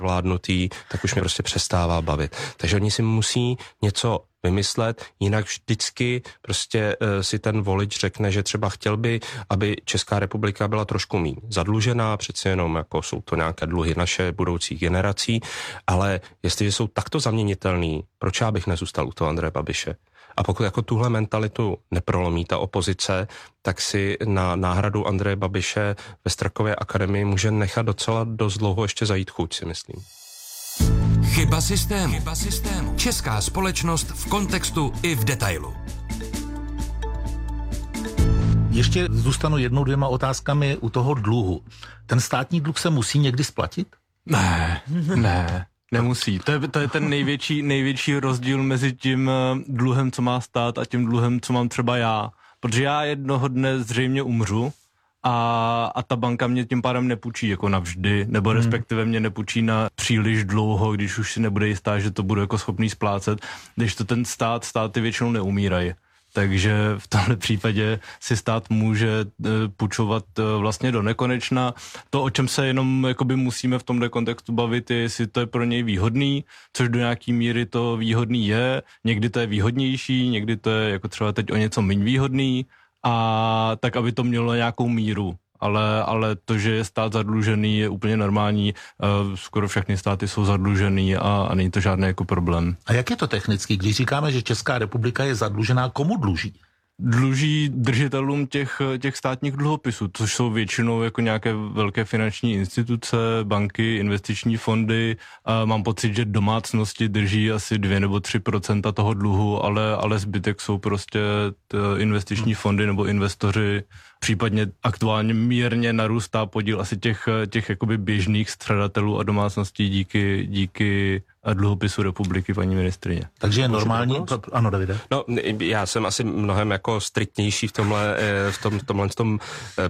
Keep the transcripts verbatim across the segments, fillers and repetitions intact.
vládnutý, tak už mě prostě přestává bavit. Takže oni si musí něco vymyslet, jinak vždycky prostě uh, si ten volič řekne, že třeba chtěl by, aby Česká republika byla trošku míň zadlužená, přeci jenom jako jsou to nějaké dluhy naše budoucích generací, ale jestliže jsou takto zaměnitelný, proč já bych nezůstal u toho Andreje Babiše? A pokud jako tuhle mentalitu neprolomí ta opozice, tak si na náhradu Andreje Babiše ve Strakově akademii může nechat docela dost dlouho ještě zajít chuť, si myslím. Chyba systému. Chyba systému. Česká společnost v kontextu i v detailu. Ještě zůstanu jednou, dvěma otázkami u toho dluhu. Ten státní dluh se musí někdy splatit? Ne, ne. Nemusí. To je, to je ten největší, největší rozdíl mezi tím dluhem, co má stát, a tím dluhem, co mám třeba já. Protože já jednoho dne zřejmě umřu a, a ta banka mě tím pádem nepůjčí jako navždy, nebo hmm. respektive mě nepůjčí na příliš dlouho, když už si nebude jistá, že to budu jako schopný splácet, když to ten stát, státy většinou neumírají. Takže v tomhle případě si stát může půjčovat vlastně do nekonečna. To, o čem se jenom jakoby musíme v tomhle kontextu bavit, je, jestli to je pro něj výhodný, což do nějaký míry to výhodný je. Někdy to je výhodnější, někdy to je jako třeba teď o něco méně výhodný, a tak, aby to mělo nějakou míru. Ale, ale to, že je stát zadlužený, je úplně normální. Skoro všechny státy jsou zadlužený a, a není to žádný jako problém. A jak je to technicky, když říkáme, že Česká republika je zadlužená, komu dluží? Dluží držitelům těch, těch státních dluhopisů, což jsou většinou jako nějaké velké finanční instituce, banky, investiční fondy. A mám pocit, že domácnosti drží asi dvě nebo tři procenta toho dluhu, ale, ale zbytek jsou prostě investiční fondy nebo investoři. Případně aktuálně mírně narůstá podíl asi těch, těch jakoby běžných střadatelů a domácností díky, díky dluhopisu republiky, paní ministryně. Takže je normální... Ano, Davide. No, já jsem asi mnohem jako striktnější v tomhle, v tom, tomhle v tom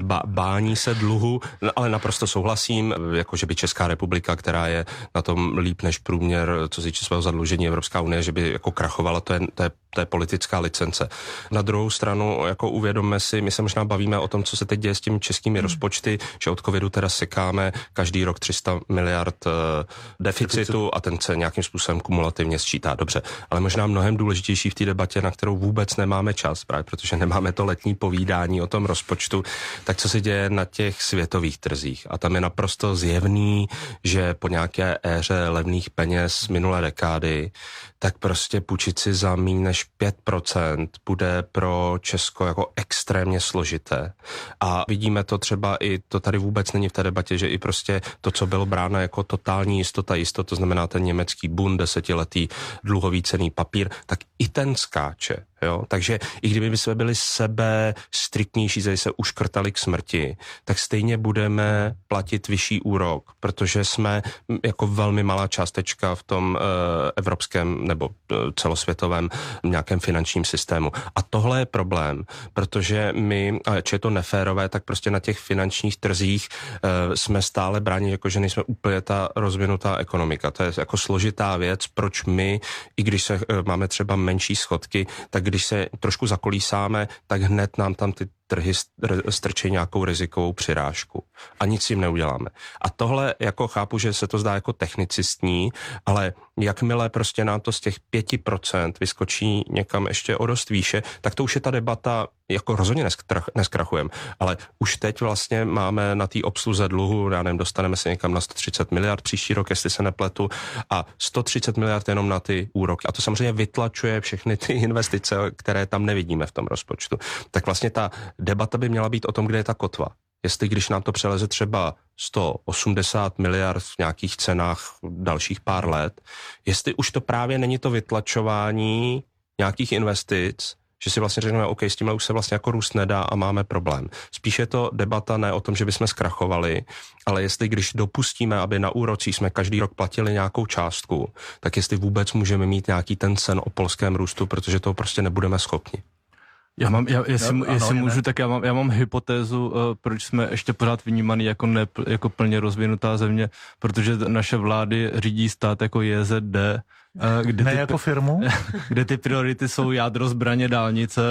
bání se dluhu, ale naprosto souhlasím, jako že by Česká republika, která je na tom líp než průměr, co se týče svého zadlužení, Evropská unie, že by jako krachovala, to je, to je, to je politická licence. Na druhou stranu, jako uvědomme si, my se možná bavíme o tom, co se teď děje s těmi českými hmm. rozpočty, že od covidu teda sekáme každý rok tři sta miliard uh, deficitu a ten se nějakým způsobem kumulativně sčítá. Dobře, ale možná mnohem důležitější v té debatě, na kterou vůbec nemáme čas, právě protože nemáme to letní povídání o tom rozpočtu, tak co se děje na těch světových trzích. A tam je naprosto zjevný, že po nějaké éře levných peněz minulé dekády, tak prostě půjčit si za míň než pět procent bude pro Česko jako extrémně složité. A vidíme to třeba i, to tady vůbec není v té debatě, že i prostě to, co bylo bráno jako totální jistota, jistota, to znamená ten německý Bund, desetiletý dluhový cenný papír, tak i ten skáče. Jo? Takže i kdyby jsme byli sebe striktnější, že se uškrtali k smrti, tak stejně budeme platit vyšší úrok, protože jsme jako velmi malá částečka v tom e, evropském nebo celosvětovém nějakém finančním systému. A tohle je problém, protože my, či je to neférové, tak prostě na těch finančních trzích e, jsme stále bráni, jako že nejsme úplně ta rozvinutá ekonomika. To je jako složitá věc, proč my, i když se, e, máme třeba menší schodky, tak když se trošku zakolísáme, tak hned nám tam ty trhy strčí nějakou rizikovou přirážku a nic jim neuděláme. A tohle jako chápu, že se to zdá jako technicistní, ale jakmile prostě nám to z těch pěti procent vyskočí někam ještě o dost výše, tak to už je ta debata, jako rozhodně neskrachujeme, ale už teď vlastně máme na té obsluze dluhu, já nevím, dostaneme se někam na sto třicet miliard příští rok, jestli se nepletu, a sto třicet miliard jenom na ty úroky. A to samozřejmě vytlačuje všechny ty investice, které tam nevidíme v tom rozpočtu. Tak vlastně ta debata by měla být o tom, kde je ta kotva. Jestli když nám to přeleze třeba sto osmdesát miliard v nějakých cenách dalších pár let, jestli už to právě není to vytlačování nějakých investic, že si vlastně řekneme, OK, s tímhle už se vlastně jako růst nedá a máme problém. Spíš je to debata ne o tom, že bychom zkrachovali, ale jestli když dopustíme, aby na úrocích jsme každý rok platili nějakou částku, tak jestli vůbec můžeme mít nějaký ten sen o polském růstu, protože toho prostě nebudeme schopni. Já mám, já, jestli, no, jestli ano, můžu, ne? tak já mám, já mám hypotézu, uh, proč jsme ještě pořád vnímaný jako, ne, jako plně rozvinutá země, protože naše vlády řídí stát jako J Z D. Uh, kde ne ty, jako firmu? Kde ty priority jsou jádro, zbraně, dálnice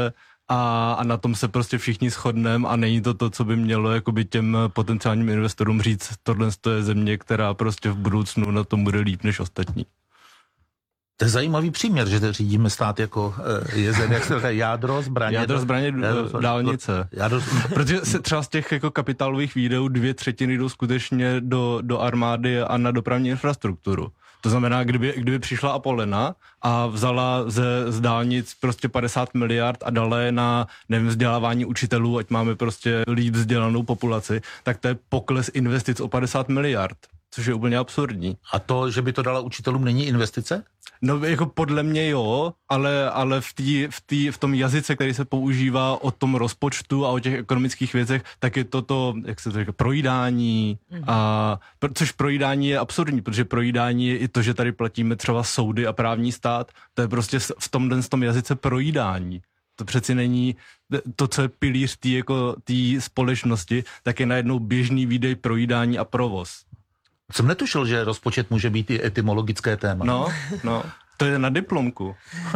a, a na tom se prostě všichni shodneme a není to to, co by mělo jakoby těm potenciálním investorům říct, tohle je země, která prostě v budoucnu na tom bude líp než ostatní. To je zajímavý příměr, že řídíme stát jako je zem, jak se říká, jádro, zbraně. Jádro, zbraně, jádro, dálnice. Jádro, Protože se třeba z těch jako kapitálových výdajů dvě třetiny jdou skutečně do, do armády a na dopravní infrastrukturu. To znamená, kdyby, kdyby přišla Apolena a vzala ze, z dálnic prostě padesát miliard a dala je na, nevím, vzdělávání učitelů, ať máme prostě líp vzdělanou populaci, tak to je pokles investic o padesát miliard. Což je úplně absurdní. A to, že by to dala učitelům, není investice? No jako podle mě jo, ale, ale v, tý, v, tý, v tom jazyce, který se používá o tom rozpočtu a o těch ekonomických věcech, tak je to to, jak se to říká, projídání. Mm. A, což projídání je absurdní, protože projídání je i to, že tady platíme třeba soudy a právní stát. To je prostě v tomhle tom jazyce projídání. To přeci není to, co je pilíř té jako, společnosti, tak je najednou běžný výdej, projídání a provoz. Jsem netušil, že rozpočet může být i etymologické téma. No, no, to je na diplomku.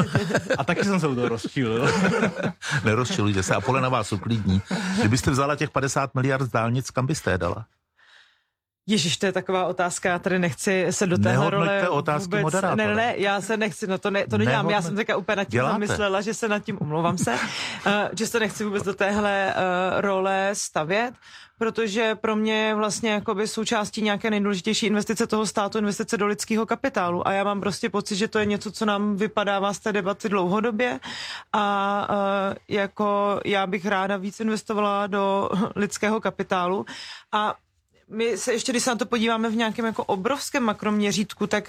A taky jsem se u toho rozčílil. Nerozčilujte se, Apolena vás uklidní. Kdybyste vzala těch padesát miliard z dálnic, kam byste je dala? Ježiš, to je taková otázka, já tady nechci se do téhle role Nehodnoťte otázky vůbec... moderátora. Ne, ne, ne, já se nechci, no to, ne, to nedělám, já jsem taká úplně nad tím Děláte. zamyslela, že se nad tím, omlouvám se, uh, že se nechci vůbec do téhle uh, role stavět, protože pro mě je vlastně jakoby součástí nějaké nejdůležitější investice toho státu, investice do lidského kapitálu a já mám prostě pocit, že to je něco, co nám vypadává z té debaty dlouhodobě a uh, jako já bych ráda víc investovala do lidského kapitálu a my se ještě, když se na to podíváme v nějakém jako obrovském makroměřítku, tak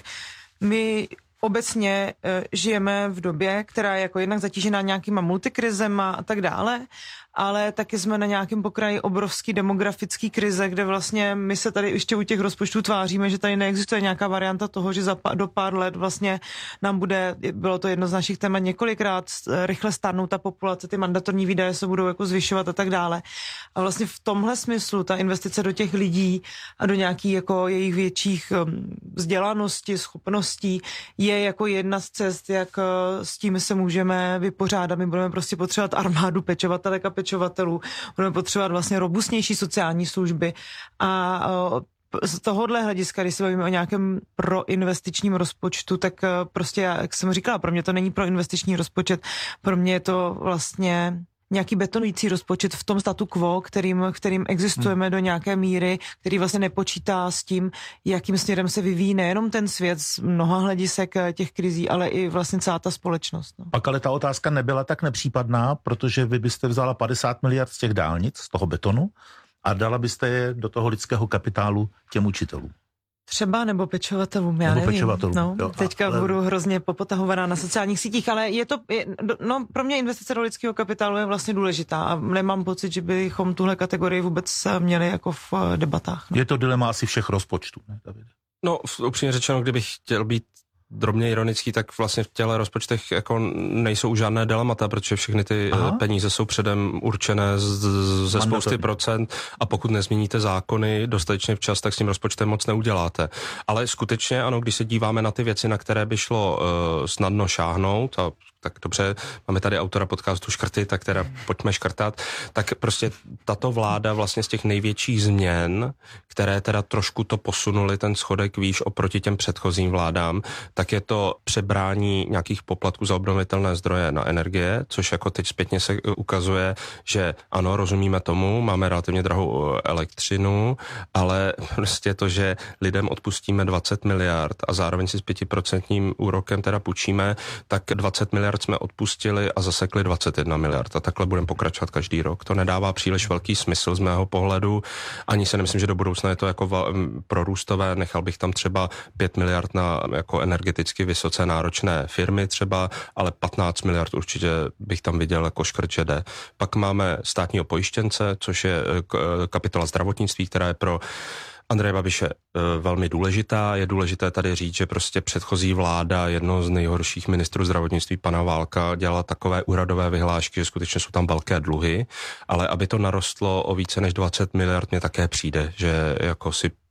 my obecně e, žijeme v době, která je jako jednak zatížená nějakýma multikrizema a tak dále, ale taky jsme na nějakém pokraji obrovský demografický krize, kde vlastně my se tady ještě u těch rozpočtů tváříme, že tady neexistuje nějaká varianta toho, že za pa, do pár let vlastně nám bude, bylo to jedno z našich témat několikrát, rychle stárnout ta populace, ty mandatorní výdaje se budou jako zvyšovat a tak dále. A vlastně v tomhle smyslu ta investice do těch lidí a do nějakých jako jejich větších vzdělanosti, schopností je jako jedna z cest, jak s tím se můžeme vypořádat. My budeme prostě potřebovat armádu pečovatele a pečovatelů, budeme potřebovat vlastně robustnější sociální služby a z tohohle hlediska, když se bavíme o nějakém proinvestičním rozpočtu, tak prostě, jak jsem říkala, pro mě to není proinvestiční rozpočet, pro mě je to vlastně nějaký betonující rozpočet v tom statu quo, kterým, kterým existujeme hmm. do nějaké míry, který vlastně nepočítá s tím, jakým směrem se vyvíjí nejenom ten svět z mnoha hledisek těch krizí, ale i vlastně celá ta společnost. No. Pak ale ta otázka nebyla tak nepřípadná, protože vy byste vzala padesát miliard z těch dálnic, z toho betonu a dala byste je do toho lidského kapitálu těm učitelům. Třeba, nebo pečovatelům, já nebo nevím. Pečovatelům, no, jo, teďka ale... budu hrozně popotahovaná na sociálních sítích, ale je to, je, no pro mě investice do lidského kapitálu je vlastně důležitá a nemám pocit, že bychom tuhle kategorii vůbec měli jako v debatách. No. Je to dilema asi všech rozpočtů, ne, Davide? No, upřímně řečeno, kdybych chtěl být drobně ironický, tak vlastně v těchto rozpočtech jako nejsou žádné dilemata, protože všechny ty Aha. peníze jsou předem určené z, ze spousty procent a pokud nezměníte zákony dostatečně včas, tak s tím rozpočtem moc neuděláte. Ale skutečně ano, když se díváme na ty věci, na které by šlo uh, snadno šáhnout a tak dobře, máme tady autora podcastu Škrty, tak teda pojďme škrtat, tak prostě tato vláda vlastně z těch největších změn, které teda trošku to posunuli ten schodek výš oproti těm předchozím vládám, tak je to přebrání nějakých poplatků za obnovitelné zdroje na energie, což jako teď zpětně se ukazuje, že ano, rozumíme tomu, máme relativně drahou elektřinu, ale prostě to, že lidem odpustíme dvacet miliard a zároveň si s pětiprocentním úrokem teda půjčíme, tak dvacet miliard jsme odpustili a zasekli dvacet jedna miliard a takhle budeme pokračovat každý rok. To nedává příliš velký smysl z mého pohledu, ani se nemyslím, že do budoucna je to jako prorůstové, nechal bych tam třeba pět miliard na jako energeticky vysoce náročné firmy třeba, ale patnáct miliard určitě bych tam viděl jako škrt, že jde. Pak máme státního pojištěnce, což je kapitola zdravotnictví, která je pro Andreje Babiše velmi důležitá. Je důležité tady říct, že prostě předchozí vláda, jedno z nejhorších ministrů zdravotnictví pana Válka, dělala takové úhradové vyhlášky, že skutečně jsou tam velké dluhy, ale aby to narostlo o více než dvacet miliard, mně také přijde, že jako si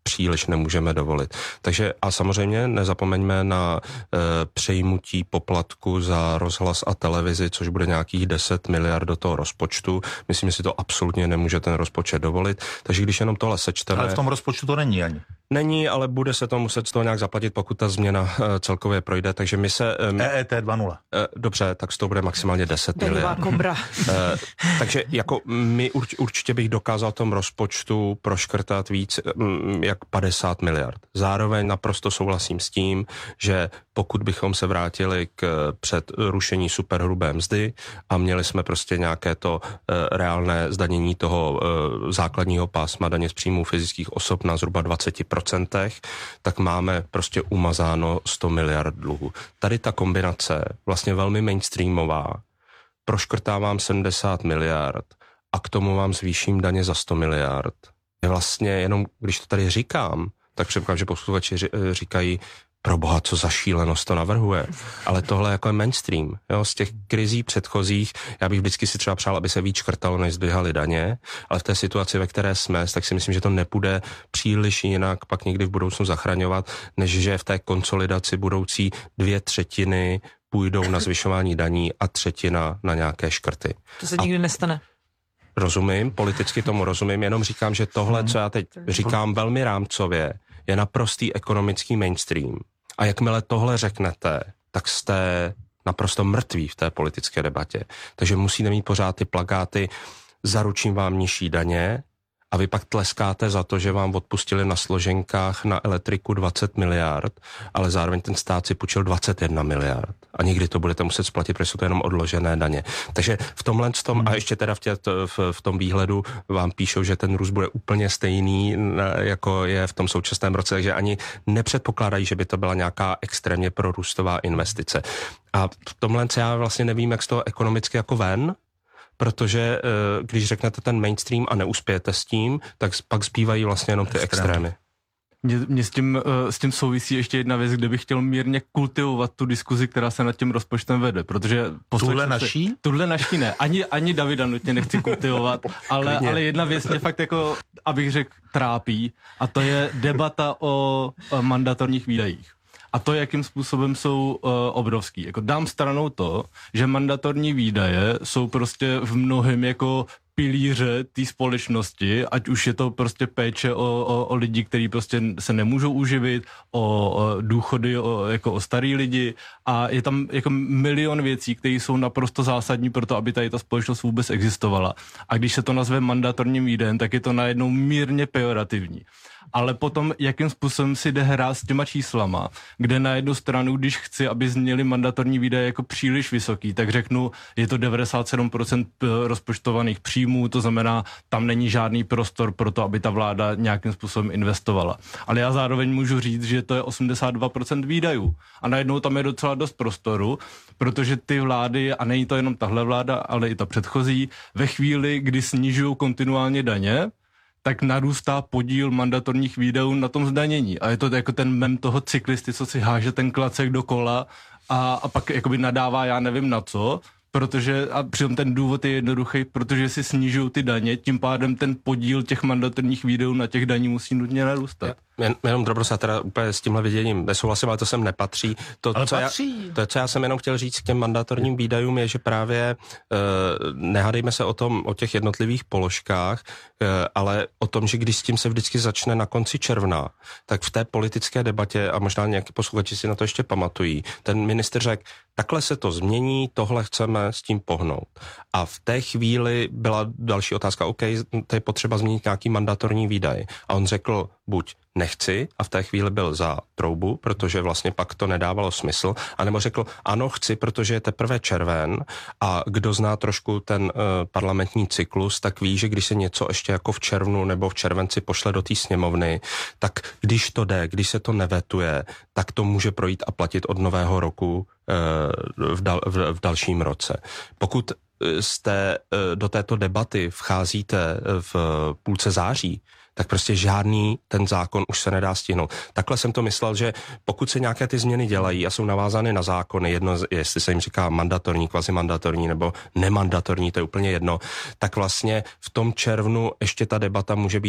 příliš nemůžeme dovolit. Takže a samozřejmě nezapomeňme na e, přejmutí poplatku za rozhlas a televizi, což bude nějakých deset miliard do toho rozpočtu. Myslím, že si to absolutně nemůže ten rozpočet dovolit. Takže když jenom tohle sečteme... Ale v tom rozpočtu to není ani. Není, ale bude se to muset z toho nějak zaplatit, pokud ta změna e, celkově projde. Takže my se... E, E E T dva nula. E, dobře, tak z toho bude maximálně deset miliard. kobra. E, takže jako my urč, určitě bych dokázal tom rozpočtu proškrtat víc m, jak padesát miliard. Zároveň naprosto souhlasím s tím, že pokud bychom se vrátili k před rušení superhrubé mzdy a měli jsme prostě nějaké to e, reálné zdanění toho e, základního pásma daně z příjmů fyzických osob na zhruba dvacet procent, tak máme prostě umazáno sto miliard dluhu. Tady ta kombinace vlastně velmi mainstreamová, proškrtávám sedmdesát miliard a k tomu vám zvýším daně za sto miliard. Je vlastně jenom, když to tady říkám, tak předpokládám, že posluchači říkají, pro boha, co za šílenost to navrhuje. Ale tohle jako je mainstream. Jo? Z těch krizí předchozích, já bych vždycky si třeba přál, aby se víc škrtalo, než zdvihaly daně, ale v té situaci, ve které jsme, tak si myslím, že to nepůjde příliš jinak pak někdy v budoucnu zachraňovat, než že v té konsolidaci budoucí dvě třetiny půjdou na zvyšování daní a třetina na nějaké škrty. To se nikdy a... nestane. Rozumím, politicky tomu rozumím, jenom říkám, že tohle, co já teď říkám velmi rámcově, je naprostý ekonomický mainstream. A jakmile tohle řeknete, tak jste naprosto mrtví v té politické debatě. Takže musíte mít pořád ty plakáty, zaručím vám nižší daně, a vy pak tleskáte za to, že vám odpustili na složenkách na elektriku dvacet miliard, ale zároveň ten stát si půjčil dvacet jedna miliard. A nikdy to budete muset splatit, protože jsou to jenom odložené daně. Takže v tomhle tom, a ještě teda v, tě, v, v tom výhledu vám píšou, že ten růst bude úplně stejný, jako je v tom současném roce, takže ani nepředpokládají, že by to byla nějaká extrémně prorůstová investice. A v tomhle já vlastně nevím, jak z toho ekonomicky jako ven, protože když řeknete ten mainstream a neuspějete s tím, tak pak zbývají vlastně jenom ty extrémy. Mě, mě s, tím, s tím souvisí ještě jedna věc, kde bych chtěl mírně kultivovat tu diskuzi, která se nad tím rozpočtem vede, protože... Tuhle naší? Tuhle naší ne, ani, ani Davida nutně nechci kultivovat, ale, ale jedna věc mě fakt jako, abych řekl, trápí, a to je debata o, o mandatorních výdajích. A to, jakým způsobem jsou uh, obrovský. Jako dám stranou to, že mandatorní výdaje jsou prostě v mnohém jako pilíře té společnosti, ať už je to prostě péče o, o, o lidi, kteří prostě se nemůžou uživit, o, o důchody, o, jako o starý lidi, a je tam jako milion věcí, které jsou naprosto zásadní pro to, aby tady ta společnost vůbec existovala. A když se to nazve mandatorním výdajem, tak je to najednou mírně pejorativní. Ale potom, jakým způsobem si jde hrát s těma číslama, kde na jednu stranu, když chci, aby zněly mandatorní výdaje jako příliš vysoký, tak řeknu, je to devadesát sedm procent rozpočtovaných příjmů, to znamená, tam není žádný prostor pro to, aby ta vláda nějakým způsobem investovala. Ale já zároveň můžu říct, že to je osmdesát dva procent výdajů. A najednou tam je docela dost prostoru, protože ty vlády, a není to jenom tahle vláda, ale i ta předchozí, ve chvíli, kdy snižují kontinuálně daně, tak narůstá podíl mandatorních výdajů na tom zdanění. A je to jako ten mem toho cyklisty, co si háže ten klacek do kola a, a pak jakoby nadává já nevím na co, protože, a přitom ten důvod je jednoduchý, protože si snižují ty daně, tím pádem ten podíl těch mandatorních výdajů na těch daní musí nutně narůstat. Jen, jenom drobnost, teda úplně s tímhle viděním nesouhlasím, ale to sem nepatří. To, ale co patří. Já, to, co já jsem jenom chtěl říct k těm mandatorním výdajům, je, že právě uh, nehádejme se o tom, o těch jednotlivých položkách, uh, ale o tom, že když s tím se vždycky začne na konci června, tak v té politické debatě, a možná nějaký posluchači si na to ještě pamatují, ten ministr řekl, takhle se to změní, tohle chceme s tím pohnout. A v té chvíli byla další otázka, OK, to je potřeba změnit nějaký mandatorní výdaj. A on řekl, buď nechci, a v té chvíli byl za troubu, protože vlastně pak to nedávalo smysl, anebo řekl, ano, chci, protože je teprve červen, a kdo zná trošku ten uh, parlamentní cyklus, tak ví, že když se něco ještě jako v červnu nebo v červenci pošle do té sněmovny, tak když to jde, když se to nevetuje, tak to může projít a platit od nového roku uh, v, dal, v, v dalším roce. Pokud jste uh, do této debaty vcházíte v půlce září, tak prostě žádný ten zákon už se nedá stihnout. Takhle jsem to myslel, že pokud se nějaké ty změny dělají a jsou navázány na zákony, jedno, jestli se jim říká mandatorní, kvazimandatorní nebo nemandatorní, to je úplně jedno, tak vlastně v tom červnu ještě ta debata může být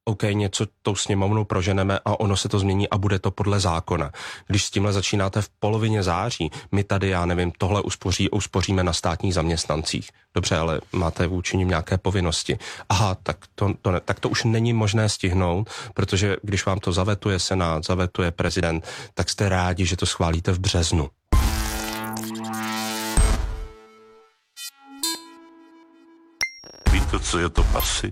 OK, něco tou sněmovnou proženeme a ono se to změní a bude to podle zákona. Když s tímhle začínáte v polovině září, my tady, já nevím, tohle uspoří, uspoříme na státních zaměstnancích. Dobře, ale máte vůči nim nějaké povinnosti. Aha, tak to, to ne, tak to už není možné stihnout, protože když vám to zavetuje Senát, zavetuje prezident, tak jste rádi, že to schválíte v březnu. Víte, co je to pasy?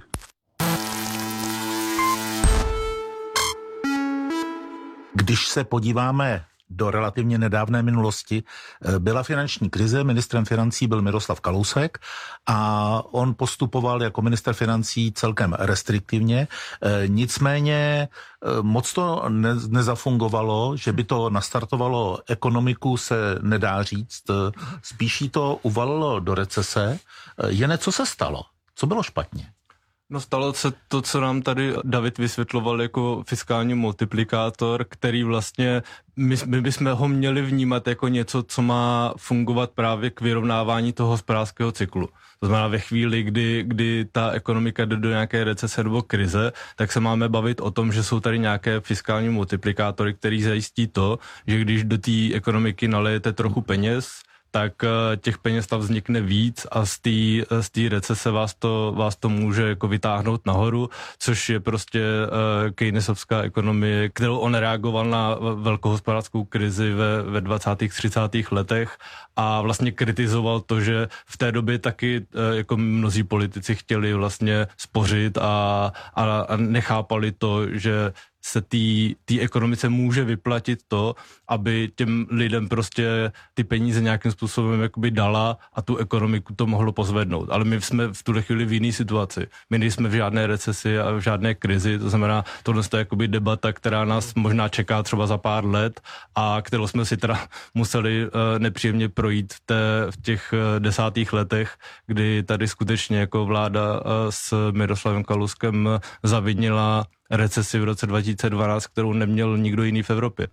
Když se podíváme do relativně nedávné minulosti, byla finanční krize, ministrem financí byl Miroslav Kalousek a on postupoval jako minister financí celkem restriktivně, nicméně moc to ne, nezafungovalo, že by to nastartovalo ekonomiku, se nedá říct, spíš jí to uvalilo do recese. Jen co se stalo? Co bylo špatně? No stalo se to, co nám tady David vysvětloval jako fiskální multiplikátor, který vlastně, my, my bychom ho měli vnímat jako něco, co má fungovat právě k vyrovnávání toho hospodářského cyklu. To znamená ve chvíli, kdy, kdy ta ekonomika jde do nějaké recese nebo krize, tak se máme bavit o tom, že jsou tady nějaké fiskální multiplikátory, který zajistí to, že když do té ekonomiky nalijete trochu peněz, tak těch peněz tam vznikne víc a z té z té recese vás to, vás to může jako vytáhnout nahoru, což je prostě uh, keynesovská ekonomie, kterou on reagoval na velkou hospodářskou krizi ve, ve dvacátých třicátých letech a vlastně kritizoval to, že v té době taky uh, jako mnozí politici chtěli vlastně spořit a, a, a nechápali to, že se té ekonomice může vyplatit to, aby těm lidem prostě ty peníze nějakým způsobem jakoby dala a tu ekonomiku to mohlo pozvednout. Ale my jsme v tuhle chvíli v jiné situaci. My nejsme v žádné recesi a v žádné krizi, to znamená, tohle je jakoby debata, která nás možná čeká třeba za pár let a kterou jsme si teda museli uh, nepříjemně projít v, té, v těch uh, desátých letech, kdy tady skutečně jako vláda uh, s Miroslavem Kalouskem zavinila recesi v roce dva tisíce dvanáct, kterou neměl nikdo jiný v Evropě.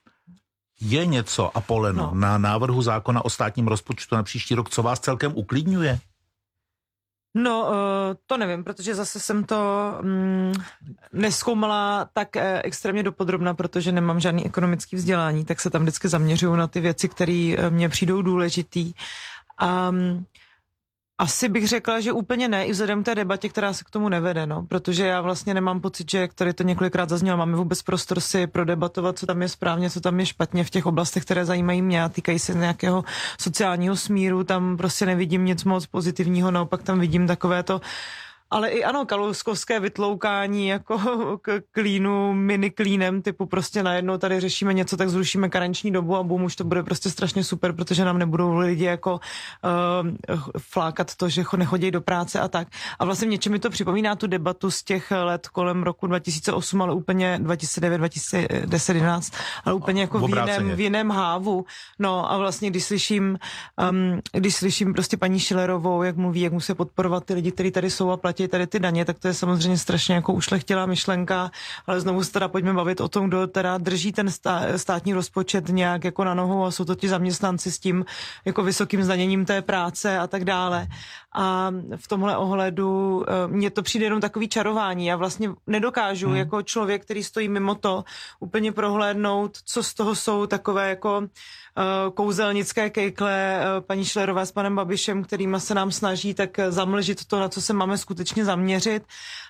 Je něco, Apoleno, no. na návrhu zákona o státním rozpočtu na příští rok, co vás celkem uklidňuje? No, to nevím, protože zase jsem to mm, nezkoumala tak eh, extrémně dopodrobna, protože nemám žádný ekonomický vzdělání, tak se tam vždycky zaměřuju na ty věci, které mně přijdou důležitý. A um, asi bych řekla, že úplně ne, i vzhledem k té debatě, která se k tomu nevede, no, protože já vlastně nemám pocit, že, který to několikrát zaznělo, máme vůbec prostor si prodebatovat, co tam je správně, co tam je špatně v těch oblastech, které zajímají mě a týkají se nějakého sociálního smíru, tam prostě nevidím nic moc pozitivního, naopak tam vidím takové to, ale i ano, kalouskovské vytloukání jako k klínu, mini klínem, typu prostě najednou tady řešíme něco, tak zrušíme karenční dobu a bum, už to bude prostě strašně super, protože nám nebudou lidi jako uh, flákat to, že nechodí do práce a tak. A vlastně v něčem mi to připomíná tu debatu z těch let kolem roku dva tisíce osm, ale úplně dva tisíce devět, dva tisíce deset, jedenáct, ale úplně jako v jiném, v jiném hávu. No a vlastně, když slyším, um, když slyším prostě paní Schillerovou, jak mluví, jak musí podporovat ty lidi, kteří tady jsou a platí tady ty daně, tak to je samozřejmě strašně jako ušlechtilá myšlenka, ale znovu se teda pojďme bavit o tom, kdo teda drží ten státní rozpočet nějak jako na nohou a jsou to ti zaměstnanci s tím jako vysokým zdaněním té práce a tak dále. A v tomhle ohledu mně to přijde jenom takový čarování. Já vlastně nedokážu hmm. jako člověk, který stojí mimo to, úplně prohlédnout, co z toho jsou takové jako kouzelnické kejkle paní Schillerové s panem Babišem, kterýma se nám snaží tak zamlžit to, na co se máme skutečně zaměřit.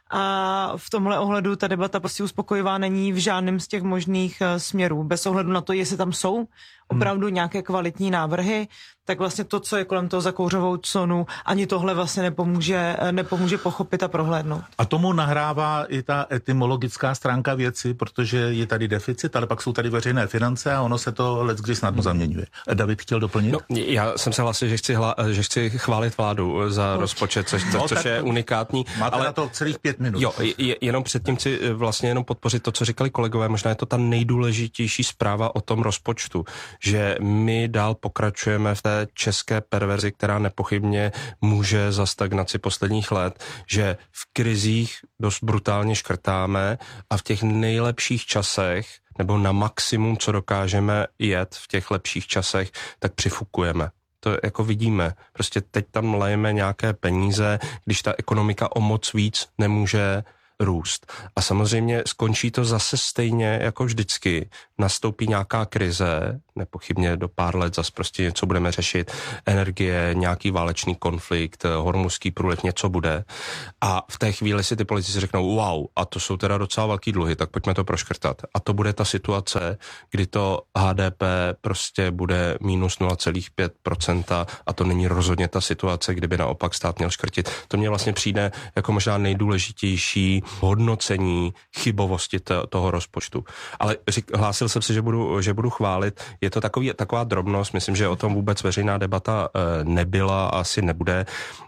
A v tomhle ohledu ta debata prostě uspokojivá není v žádném z těch možných směrů. Bez ohledu na to, jestli tam jsou opravdu nějaké kvalitní návrhy, tak vlastně to, co je kolem toho za kouřovou conu, ani tohle vlastně nepomůže, nepomůže pochopit a prohlédnout. A tomu nahrává i ta etymologická stránka věci, protože je tady deficit, ale pak jsou tady veřejné finance a ono se to leckdy snadno zaměňuje. David chtěl doplnit? No, já jsem se hlasil, že chci, hla, že chci chválit vládu za Proč? rozpočet, což, co, no, což je unikátní. Máte ale na to celých pět minut. Jo, je, jenom předtím chci vlastně jenom podpořit to, co říkali kolegové. Možná je to ta nejdůležitější zpráva o tom rozpočtu, že my dál pokračujeme v té české perverzi, která nepochybně může za stagnaci posledních let, že v krizích dost brutálně škrtáme a v těch nejlepších časech nebo na maximum, co dokážeme jet v těch lepších časech, tak přifukujeme. To jako vidíme. Prostě teď tam lejeme nějaké peníze, když ta ekonomika o moc víc nemůže růst. A samozřejmě skončí to zase stejně jako vždycky. Nastoupí nějaká krize, nepochybně do pár let zase prostě něco budeme řešit, energie, nějaký válečný konflikt, hormuzský průliv, něco bude. A v té chvíli si ty politici řeknou, wow, a to jsou teda docela velký dluhy, tak pojďme to proškrtat. A to bude ta situace, kdy to H D P prostě bude minus nula celá pět procenta a to není rozhodně ta situace, kdyby naopak stát měl škrtit. To mně vlastně přijde jako možná nejdůležitější hodnocení chybovosti t- toho rozpočtu. Ale řík, hlásil jsem se, že budu, že budu chválit. Je to takový, taková drobnost, myslím, že o tom vůbec veřejná debata e, nebyla a asi nebude.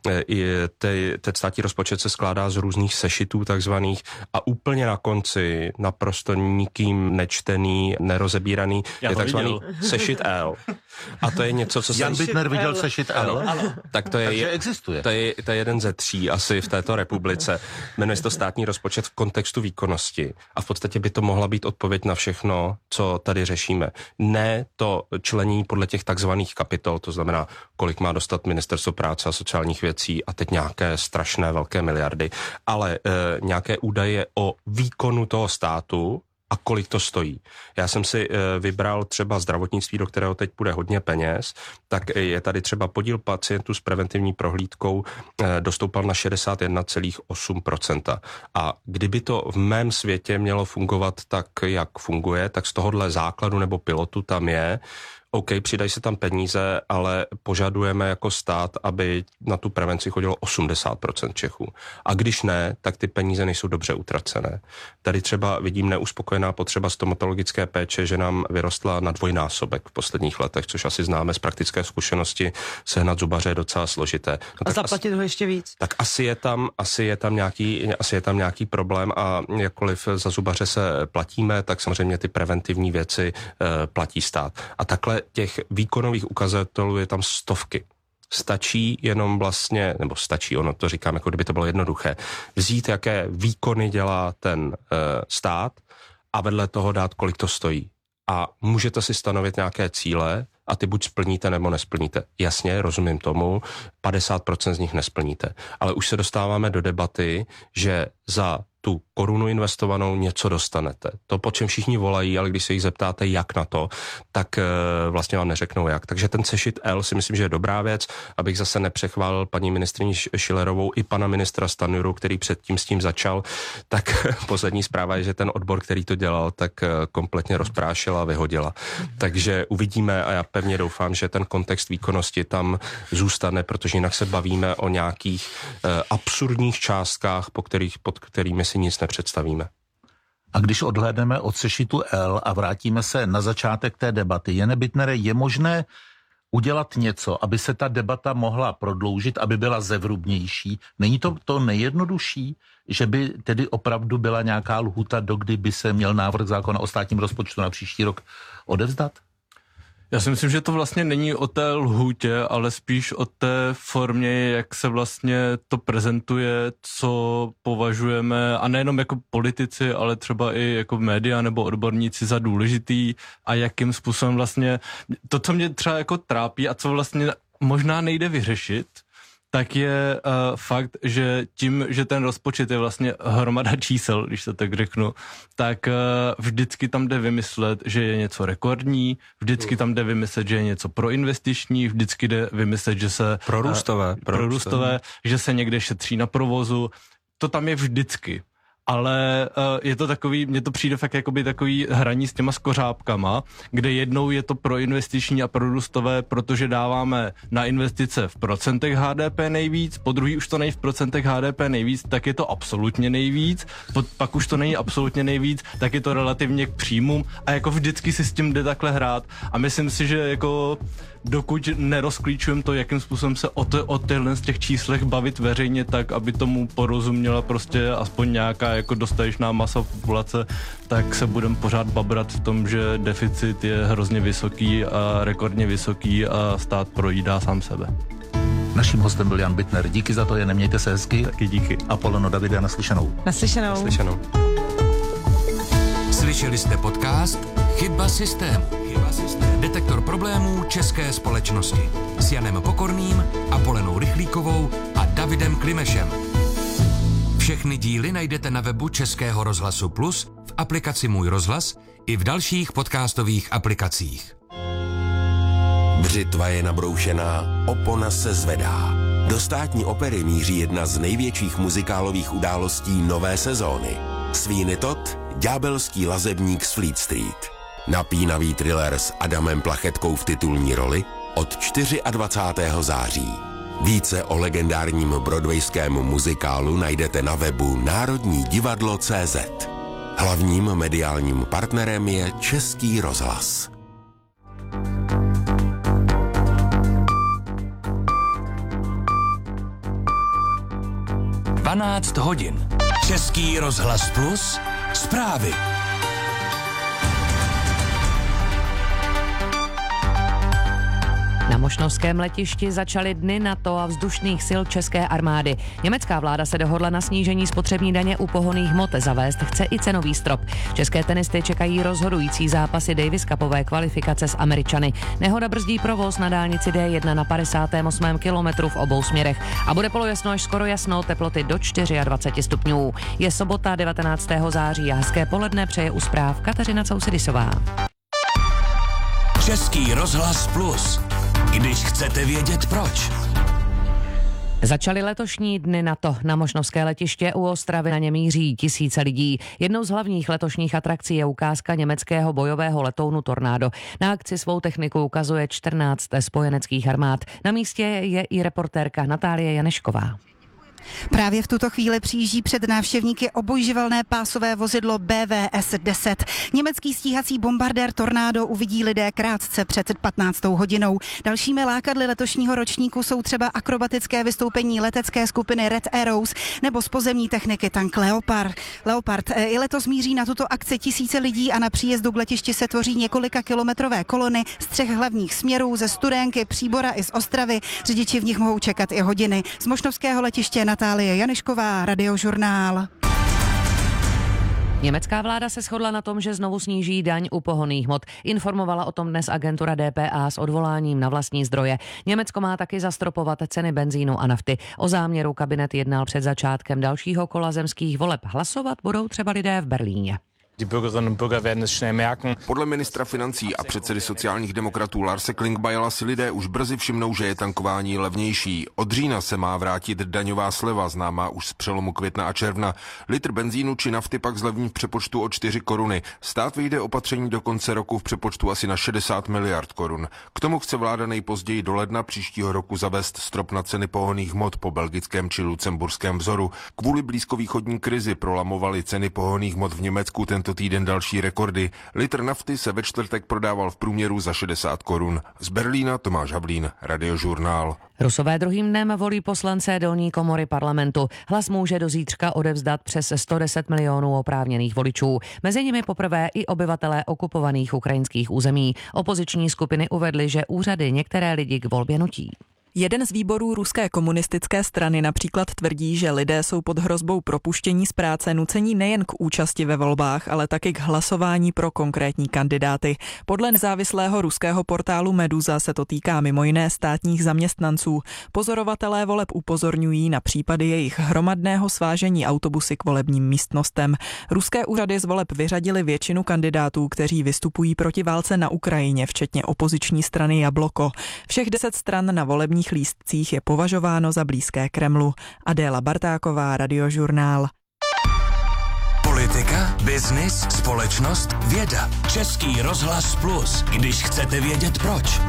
E, te, ten státní rozpočet se skládá z různých sešitů takzvaných a úplně na konci, naprosto nikým nečtený, nerozebíraný, Já je takzvaný viděl. sešit L. A to je něco, co se... Jan Bittner viděl sešit L? Ano, tak to je, Takže existuje. To je, to je jeden ze tří asi v této republice. Jmenuje se to státní rozpočet v kontextu výkonnosti. A v podstatě by to mohla být odpověď na všechno, co tady řešíme. Ne to člení podle těch takzvaných kapitol, to znamená, kolik má dostat Ministerstvo práce a sociálních věcí a teď nějaké strašné velké miliardy, ale e, nějaké údaje o výkonu toho státu a kolik to stojí. Já jsem si e, vybral třeba zdravotnictví, do kterého teď půjde hodně peněz, tak je tady třeba podíl pacientů s preventivní prohlídkou e, dostoupal na šedesát jedna celá osm procenta. A kdyby to v mém světě mělo fungovat tak, jak funguje, tak z tohohle základu nebo pilotu tam je, OK, přidají se tam peníze, ale požadujeme jako stát, aby na tu prevenci chodilo osmdesát procent Čechů. A když ne, tak ty peníze nejsou dobře utracené. Tady třeba vidím neuspokojená potřeba stomatologické péče, že nám vyrostla na dvojnásobek v posledních letech, což asi známe z praktické zkušenosti, sehnat zubaře je docela složité. No, a zaplatit asi, ho ještě víc. Tak asi je tam, asi je tam nějaký, asi je tam nějaký problém a jakkoliv za zubaře se platíme, tak samozřejmě ty preventivní věci e, platí stát. A takhle těch výkonových ukazatelů je tam stovky. Stačí jenom vlastně, nebo stačí, ono to říkám, jako kdyby to bylo jednoduché, vzít, jaké výkony dělá ten e, stát a vedle toho dát, kolik to stojí. A můžete si stanovit nějaké cíle a ty buď splníte, nebo nesplníte. Jasně, rozumím tomu, padesát procent z nich nesplníte. Ale už se dostáváme do debaty, že za tu korunu investovanou něco dostanete. To, po čem všichni volají, ale když se jich zeptáte, jak na to, tak e, vlastně vám neřeknou jak. Takže ten sešit L si myslím, že je dobrá věc, abych zase nepřechválil paní ministryni Schillerovou i pana ministra Stanjuru, který předtím s tím začal, tak poslední zpráva je, že ten odbor, který to dělal, tak e, kompletně rozprášila a vyhodila. Takže uvidíme a já pevně doufám, že ten kontext výkonnosti tam zůstane, protože jinak se bavíme o nějakých e, absurdních částkách, po kterých, pod kterými si nic nepředstavíme. A když odhlédneme od sešitu L a vrátíme se na začátek té debaty, Jane Bittnere, je možné udělat něco, aby se ta debata mohla prodloužit, aby byla zevrubnější? Není to to nejjednodušší, že by tedy opravdu byla nějaká lhůta, dokdy by se měl návrh zákona o státním rozpočtu na příští rok odevzdat? Já si myslím, že to vlastně není o té lhůtě, ale spíš o té formě, jak se vlastně to prezentuje, co považujeme, a nejenom jako politici, ale třeba i jako média nebo odborníci za důležitý a jakým způsobem vlastně, to, co mě třeba jako trápí a co vlastně možná nejde vyřešit, tak je uh, fakt, že tím, že ten rozpočet je vlastně hromada čísel, když to tak řeknu, tak uh, vždycky tam jde vymyslet, že je něco rekordní, vždycky tam jde vymyslet, že je něco proinvestiční, vždycky jde vymyslet, že se... Prorůstové. Uh, prorůstové, že se někde šetří na provozu. To tam je vždycky. Ale uh, je to takový, mně to přijde fakt jakoby takový hraní s těma skořápkama, kde jednou je to proinvestiční a prorůstové, protože dáváme na investice v procentech H D P nejvíc, po druhý už to není v procentech H D P nejvíc, tak je to absolutně nejvíc, pod, pak už to není absolutně nejvíc, tak je to relativně k příjmům a jako vždycky si s tím jde takhle hrát a myslím si, že jako dokud nerozklíčujeme to, jakým způsobem se o, to, o těchto z těch číslech bavit veřejně tak, aby tomu porozuměla prostě aspoň nějaká jako dostatečná masa populace, tak se budeme pořád babrat v tom, že deficit je hrozně vysoký a rekordně vysoký a stát projídá sám sebe. Naším hostem byl Jan Bittner. Díky za to, je nemějte se hezky. Taky díky. Apoleno, Davide, naslyšenou. Naslyšenou. Naslyšenou. Slyšeli jste podcast Chyba systému. Chyba systému. Detektor problémů české společnosti s Janem Pokorným, Apolenou Rychlíkovou a Davidem Klimešem. Všechny díly najdete na webu Českého rozhlasu Plus, v aplikaci Můj rozhlas i v dalších podcastových aplikacích. Břitva je nabroušená, opona se zvedá. Do Státní opery míří jedna z největších muzikálových událostí nové sezóny. Sweeney Todd, ďábelský lazebník z Fleet Street. Napínavý thriller s Adamem Plachetkou v titulní roli od dvacátého čtvrtého září. Více o legendárním broadwayském muzikálu najdete na webu národní divadlo tečka cé zet. Hlavním mediálním partnerem je Český rozhlas. dvanáct hodin. Český rozhlas Plus. Zprávy. Na mošnovském letišti začaly dny NATO a vzdušných sil české armády. Německá vláda se dohodla na snížení spotřební daně u pohonných hmot, zavést chce i cenový strop. České tenisty čekají rozhodující zápasy Davis Cupové kvalifikace s Američany. Nehoda brzdí provoz na dálnici D jedna na padesátém osmém kilometru v obou směrech a bude polojasno až skoro jasno, teploty do dvacet čtyři stupňů. Je sobota devatenáctého září a hezké poledne přeje u zpráv Kateřina Cousidisová. Český rozhlas Plus. Když chcete vědět proč. Začaly letošní dny NATO. Na mošnovské letiště u Ostravy na ně míří tisíce lidí. Jednou z hlavních letošních atrakcí je ukázka německého bojového letounu Tornado. Na akci svou techniku ukazuje čtrnáct spojeneckých armád. Na místě je i reportérka Natálie Janešková. Právě v tuto chvíli přijíždí před návštěvníky obojživelné pásové vozidlo B V S deset. Německý stíhací bombardér Tornado uvidí lidé krátce před patnáctou hodinou. Dalšími lákadly letošního ročníku jsou třeba akrobatické vystoupení letecké skupiny Red Arrows nebo z pozemní techniky tank Leopard. Leopard i letos míří na tuto akci tisíce lidí a na příjezdu k letišti se tvoří několika kilometrové kolony z třech hlavních směrů, ze Studénky, Příbora i z Ostravy. Řidiči v nich mohou čekat i hodiny. Z mošnovského letiště Natálie Janešková, Radiožurnál. Německá vláda se shodla na tom, že znovu sníží daň u pohonných hmot. Informovala o tom dnes agentura D P A s odvoláním na vlastní zdroje. Německo má taky zastropovat ceny benzínu a nafty. O záměru kabinet jednal před začátkem dalšího kola zemských voleb. Hlasovat budou třeba lidé v Berlíně. Podle ministra financí a předsedy sociálních demokratů Larse Klingbeila si lidé už brzy všimnou, že je tankování levnější. Od října se má vrátit daňová sleva, známá už z přelomu května a června. Litr benzínu či nafty pak zlevní v přepočtu o čtyři koruny. Stát vyjde opatření do konce roku v přepočtu asi na šedesát miliard korun. K tomu chce vláda nejpozději do ledna příštího roku zavést strop na ceny pohonných hmot po belgickém či lucemburském vzoru. Kvůli blízkovýchodní krizi prolamovaly ceny pohonných hmot v Německu tento týden další rekordy. Litr nafty se ve čtvrtek prodával v průměru za šedesát korun. Z Berlína Tomáš Havlín, Radiožurnál. Rusové druhým dnem volí poslance dolní komory parlamentu. Hlas může do zítřka odevzdat přes sto deset milionů oprávněných voličů. Mezi nimi poprvé i obyvatelé okupovaných ukrajinských území. Opoziční skupiny uvedly, že úřady některé lidi k volbě nutí. Jeden z výborů ruské komunistické strany například tvrdí, že lidé jsou pod hrozbou propuštění z práce nucení nejen k účasti ve volbách, ale taky k hlasování pro konkrétní kandidáty. Podle nezávislého ruského portálu Meduza se to týká mimo jiné státních zaměstnanců. Pozorovatelé voleb upozorňují na případy jejich hromadného svážení autobusy k volebním místnostem. Ruské úřady z voleb vyřadily většinu kandidátů, kteří vystupují proti válce na Ukrajině, včetně opoziční strany Jabloko. Všech deset stran na volební lístcích je považováno za blízké Kremlu. Adéla Bartáková, Radiožurnál. Politika, biznis, společnost, věda. Český rozhlas Plus, když chcete vědět proč.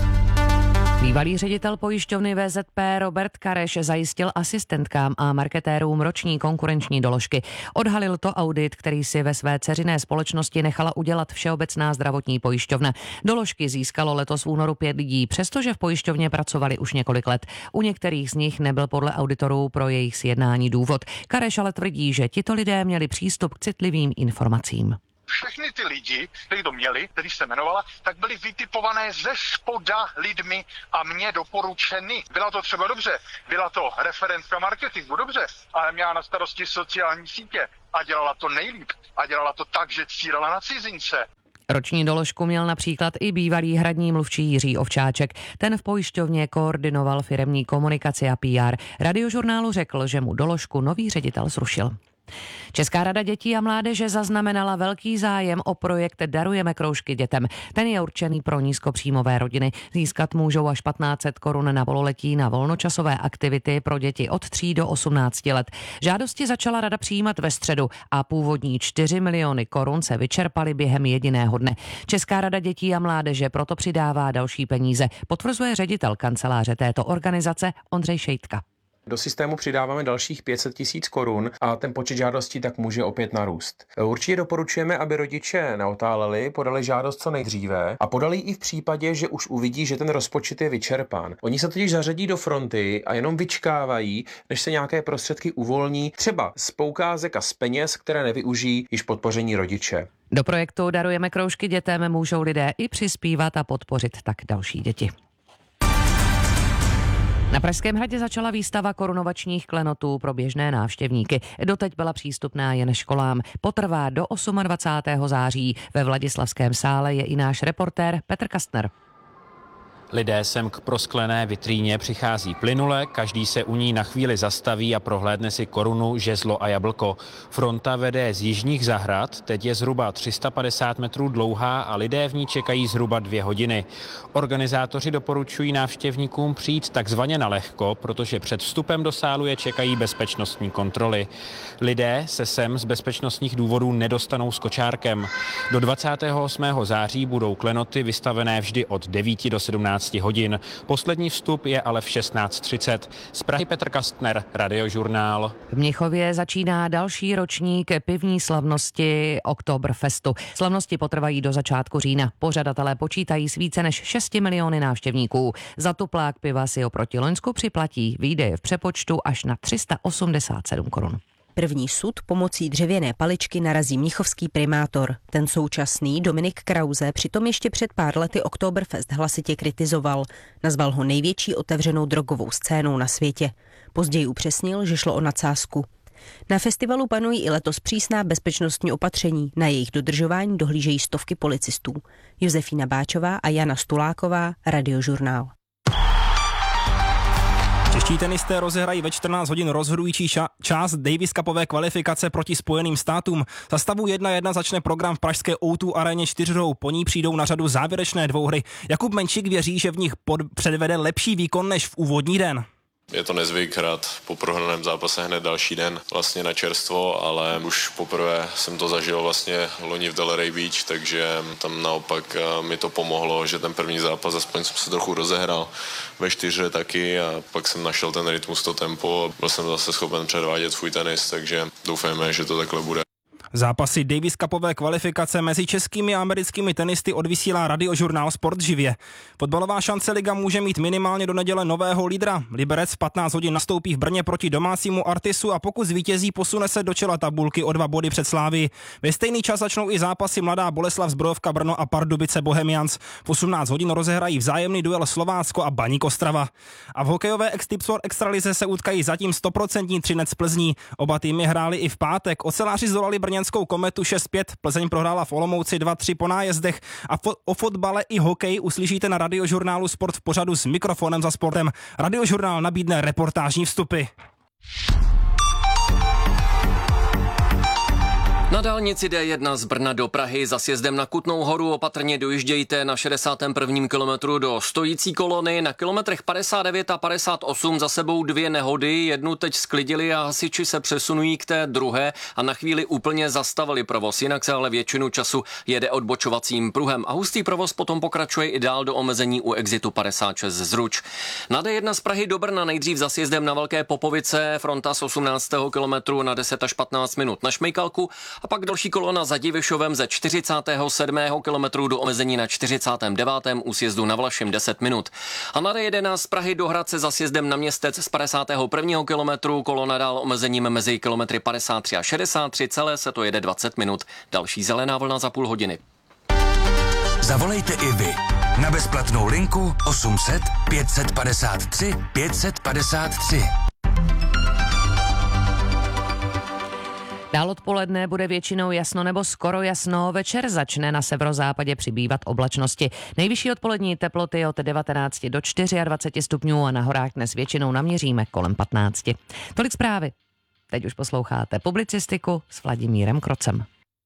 Bývalý ředitel pojišťovny V Z P Robert Kareš zajistil asistentkám a marketérům roční konkurenční doložky. Odhalil to audit, který si ve své dceřiné společnosti nechala udělat Všeobecná zdravotní pojišťovna. Doložky získalo letos v únoru pět lidí, přestože v pojišťovně pracovali už několik let. U některých z nich nebyl podle auditorů pro jejich sjednání důvod. Kareš ale tvrdí, že tito lidé měli přístup k citlivým informacím. Všechny ty lidi, kteří to měli, který se jmenovala, tak byly vytipované ze spoda lidmi a mě doporučeny. Byla to třeba dobře, byla to referentka marketingu, dobře, ale měla na starosti sociální sítě a dělala to nejlíp. A dělala to tak, že cílila na cizince. Roční doložku měl například i bývalý hradní mluvčí Jiří Ovčáček. Ten v pojišťovně koordinoval firemní komunikaci a P R. Radiožurnálu řekl, že mu doložku nový ředitel zrušil. Česká rada dětí a mládeže zaznamenala velký zájem o projekt Darujeme kroužky dětem. Ten je určený pro nízkopříjmové rodiny. Získat můžou až patnáct set korun na pololetí na volnočasové aktivity pro děti od tří do osmnácti let. Žádosti začala rada přijímat ve středu a původní čtyři miliony korun se vyčerpaly během jediného dne. Česká rada dětí a mládeže proto přidává další peníze, potvrzuje ředitel kanceláře této organizace Ondřej Šejtka. Do systému přidáváme dalších pět set tisíc korun a ten počet žádostí tak může opět narůst. Určitě doporučujeme, aby rodiče neotáleli, podali žádost co nejdříve a podali i v případě, že už uvidí, že ten rozpočet je vyčerpán. Oni se totiž zařadí do fronty a jenom vyčkávají, než se nějaké prostředky uvolní, třeba z poukázek a z peněz, které nevyužijí již podpoření rodiče. Do projektu Darujeme kroužky dětem můžou lidé i přispívat a podpořit tak další děti. Na Pražském hradě začala výstava korunovačních klenotů pro běžné návštěvníky. Doteď byla přístupná jen školám. Potrvá do dvacátého osmého září. Ve Vladislavském sále je i náš reportér Petr Kastner. Lidé sem k prosklené vitríně přichází plynule, každý se u ní na chvíli zastaví a prohlédne si korunu, žezlo a jablko. Fronta vede z jižních zahrad, teď je zhruba tři sta padesát metrů dlouhá a lidé v ní čekají zhruba dvě hodiny. Organizátoři doporučují návštěvníkům přijít takzvaně na lehko, protože před vstupem do sálu je čekají bezpečnostní kontroly. Lidé se sem z bezpečnostních důvodů nedostanou s kočárkem. Do dvacátého osmého září budou klenoty vystavené vždy od devíti do sedmnácti hodin. Poslední vstup je ale v šestnáct třicet. Z Prahy Petr Kastner, Radiožurnál. V Mnichově začíná další ročník pivní slavnosti Oktoberfestu. Slavnosti potrvají do začátku října. Pořadatelé počítají s více než šesti miliony návštěvníků. Za tuplák piva si oproti loňsku připlatí výdeje v přepočtu až na tři sta osmdesát sedm korun. První sud pomocí dřevěné paličky narazí mnichovský primátor. Ten současný Dominik Krause přitom ještě před pár lety Oktoberfest hlasitě kritizoval. Nazval ho největší otevřenou drogovou scénou na světě. Později upřesnil, že šlo o nadsázku. Na festivalu panují i letos přísná bezpečnostní opatření. Na jejich dodržování dohlížejí stovky policistů. Josefína Báčová a Jana Stuláková, Radiožurnál. Čeští tenisté rozehrají ve čtrnáct hodin rozhodující ša- část Davis Cupové kvalifikace proti Spojeným státům. Za stavu jedna jedna začne program v pražské O dva aréně čtyřhrou, po ní přijdou na řadu závěrečné dvouhry. Jakub Menšik věří, že v nich pod- předvede lepší výkon než v úvodní den. Je to nezvyk hrát po prohraném zápase hned další den vlastně na čerstvo, ale už poprvé jsem to zažil vlastně loni v Delray Beach, takže tam naopak mi to pomohlo, že ten první zápas aspoň jsem se trochu rozehrál ve čtyřře taky a pak jsem našel ten rytmus, to tempo a byl jsem zase schopen předvádět svůj tenis, takže doufejme, že to takhle bude. Zápasy Davis Cupové kvalifikace mezi českými a americkými tenisty odvysílá Radiožurnál Sport živě. Fotbalová šance liga může mít minimálně do neděle nového lídra. Liberec v patnáct hodin nastoupí v Brně proti domácímu Artisu a pokud zvítězí, posune se do čela tabulky o dva body před Slávií. Ve stejný čas začnou i zápasy Mladá Boleslav, Zbrojovka Brno a Pardubice Bohemians. V osmnáct hodin rozehrají vzájemný duel Slovácko a Baník Ostrava. A v hokejové Extipsport extralize se utkají zatím stoprocentní Třinec Plzní. Oba týmy hráli i v pátek. Oceláři zdolali Brně Kometu šest pět, Plzeň prohrála v Olomouci dva tři po nájezdech a fo- o fotbale i hokeji uslyšíte na Radiožurnálu Sport v pořadu s mikrofonem za sportem. Radiožurnál nabídne reportážní vstupy. Na dálnici D jedna z Brna do Prahy za sjezdem na Kutnou Horu opatrně dojíždějte na šedesátém prvním kilometru do stojící kolony. Na kilometrech padesát devět a padesát osm za sebou dvě nehody, jednu teď sklidili a hasiči se přesunují k té druhé a na chvíli úplně zastavili provoz, jinak se ale většinu času jede odbočovacím pruhem a hustý provoz potom pokračuje i dál do omezení u exitu padesát šest z Ruč. Na D jedna z Prahy do Brna nejdřív za sjezdem na Velké Popovice, fronta z osmnáctého kilometru na deset až patnáct minut na Šmejkalku. A pak další kolona za Divišovem ze čtyřicátého sedmého kilometru do omezení na čtyřicátém devátém u sjezdu na Vlašim deset minut. A na D jedenáct z Prahy do Hradce za sjezdem na Městec z padesátého prvního kilometru, kolona dál omezením mezi kilometry padesát tři a šedesát tři, celé se to jede dvacet minut. Další zelená vlna za půl hodiny. Zavolejte i vy na bezplatnou linku osm set pět set padesát tři pět set padesát tři. Dál odpoledne bude většinou jasno nebo skoro jasno, večer začne na severozápadě přibývat oblačnosti. Nejvyšší odpolední teploty od devatenáct do dvacet čtyři stupňů a na horách dnes většinou naměříme kolem patnáct. Tolik zprávy. Teď už posloucháte publicistiku s Vladimírem Krocem.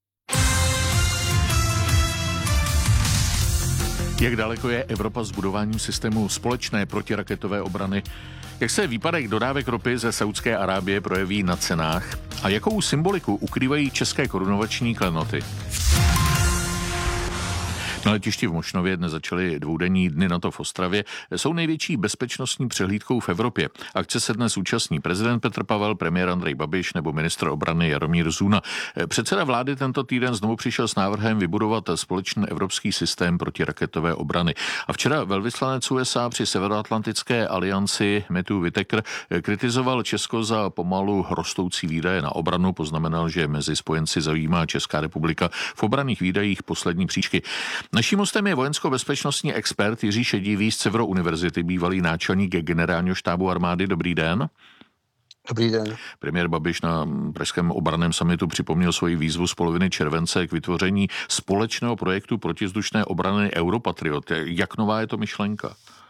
Jak daleko je Evropa s budováním systému společné protiraketové obrany? Jak se výpadek dodávek ropy ze Saúdské Arábie projeví na cenách? A jakou symboliku ukrývají české korunovační klenoty? Na letišti v Mošnově dnes začaly dvoudenní dny NATO v Ostravě. Jsou největší bezpečnostní přehlídkou v Evropě. Akce se dnes účastní prezident Petr Pavel, premiér Andrej Babiš nebo ministr obrany Jaromír Zuna. Předseda vlády tento týden znovu přišel s návrhem vybudovat společný evropský systém protiraketové obrany. A včera velvyslanec U S A při Severoatlantické alianci Matthew Whitaker kritizoval Česko za pomalu rostoucí výdaje na obranu. Poznamenal, že mezi spojenci zajímá Česká republika v obranných výdajích poslední příčky. Naším hostem je vojensko-bezpečnostní expert Jiří Šedivý z Cevro univerzity, bývalý náčelník generálního štábu armády. Dobrý den. Dobrý den. Premiér Babiš na pražském obranném summitu připomněl svoji výzvu z poloviny července k vytvoření společného projektu protivzdušné obrany Europatriot. Jak nová je to myšlenka?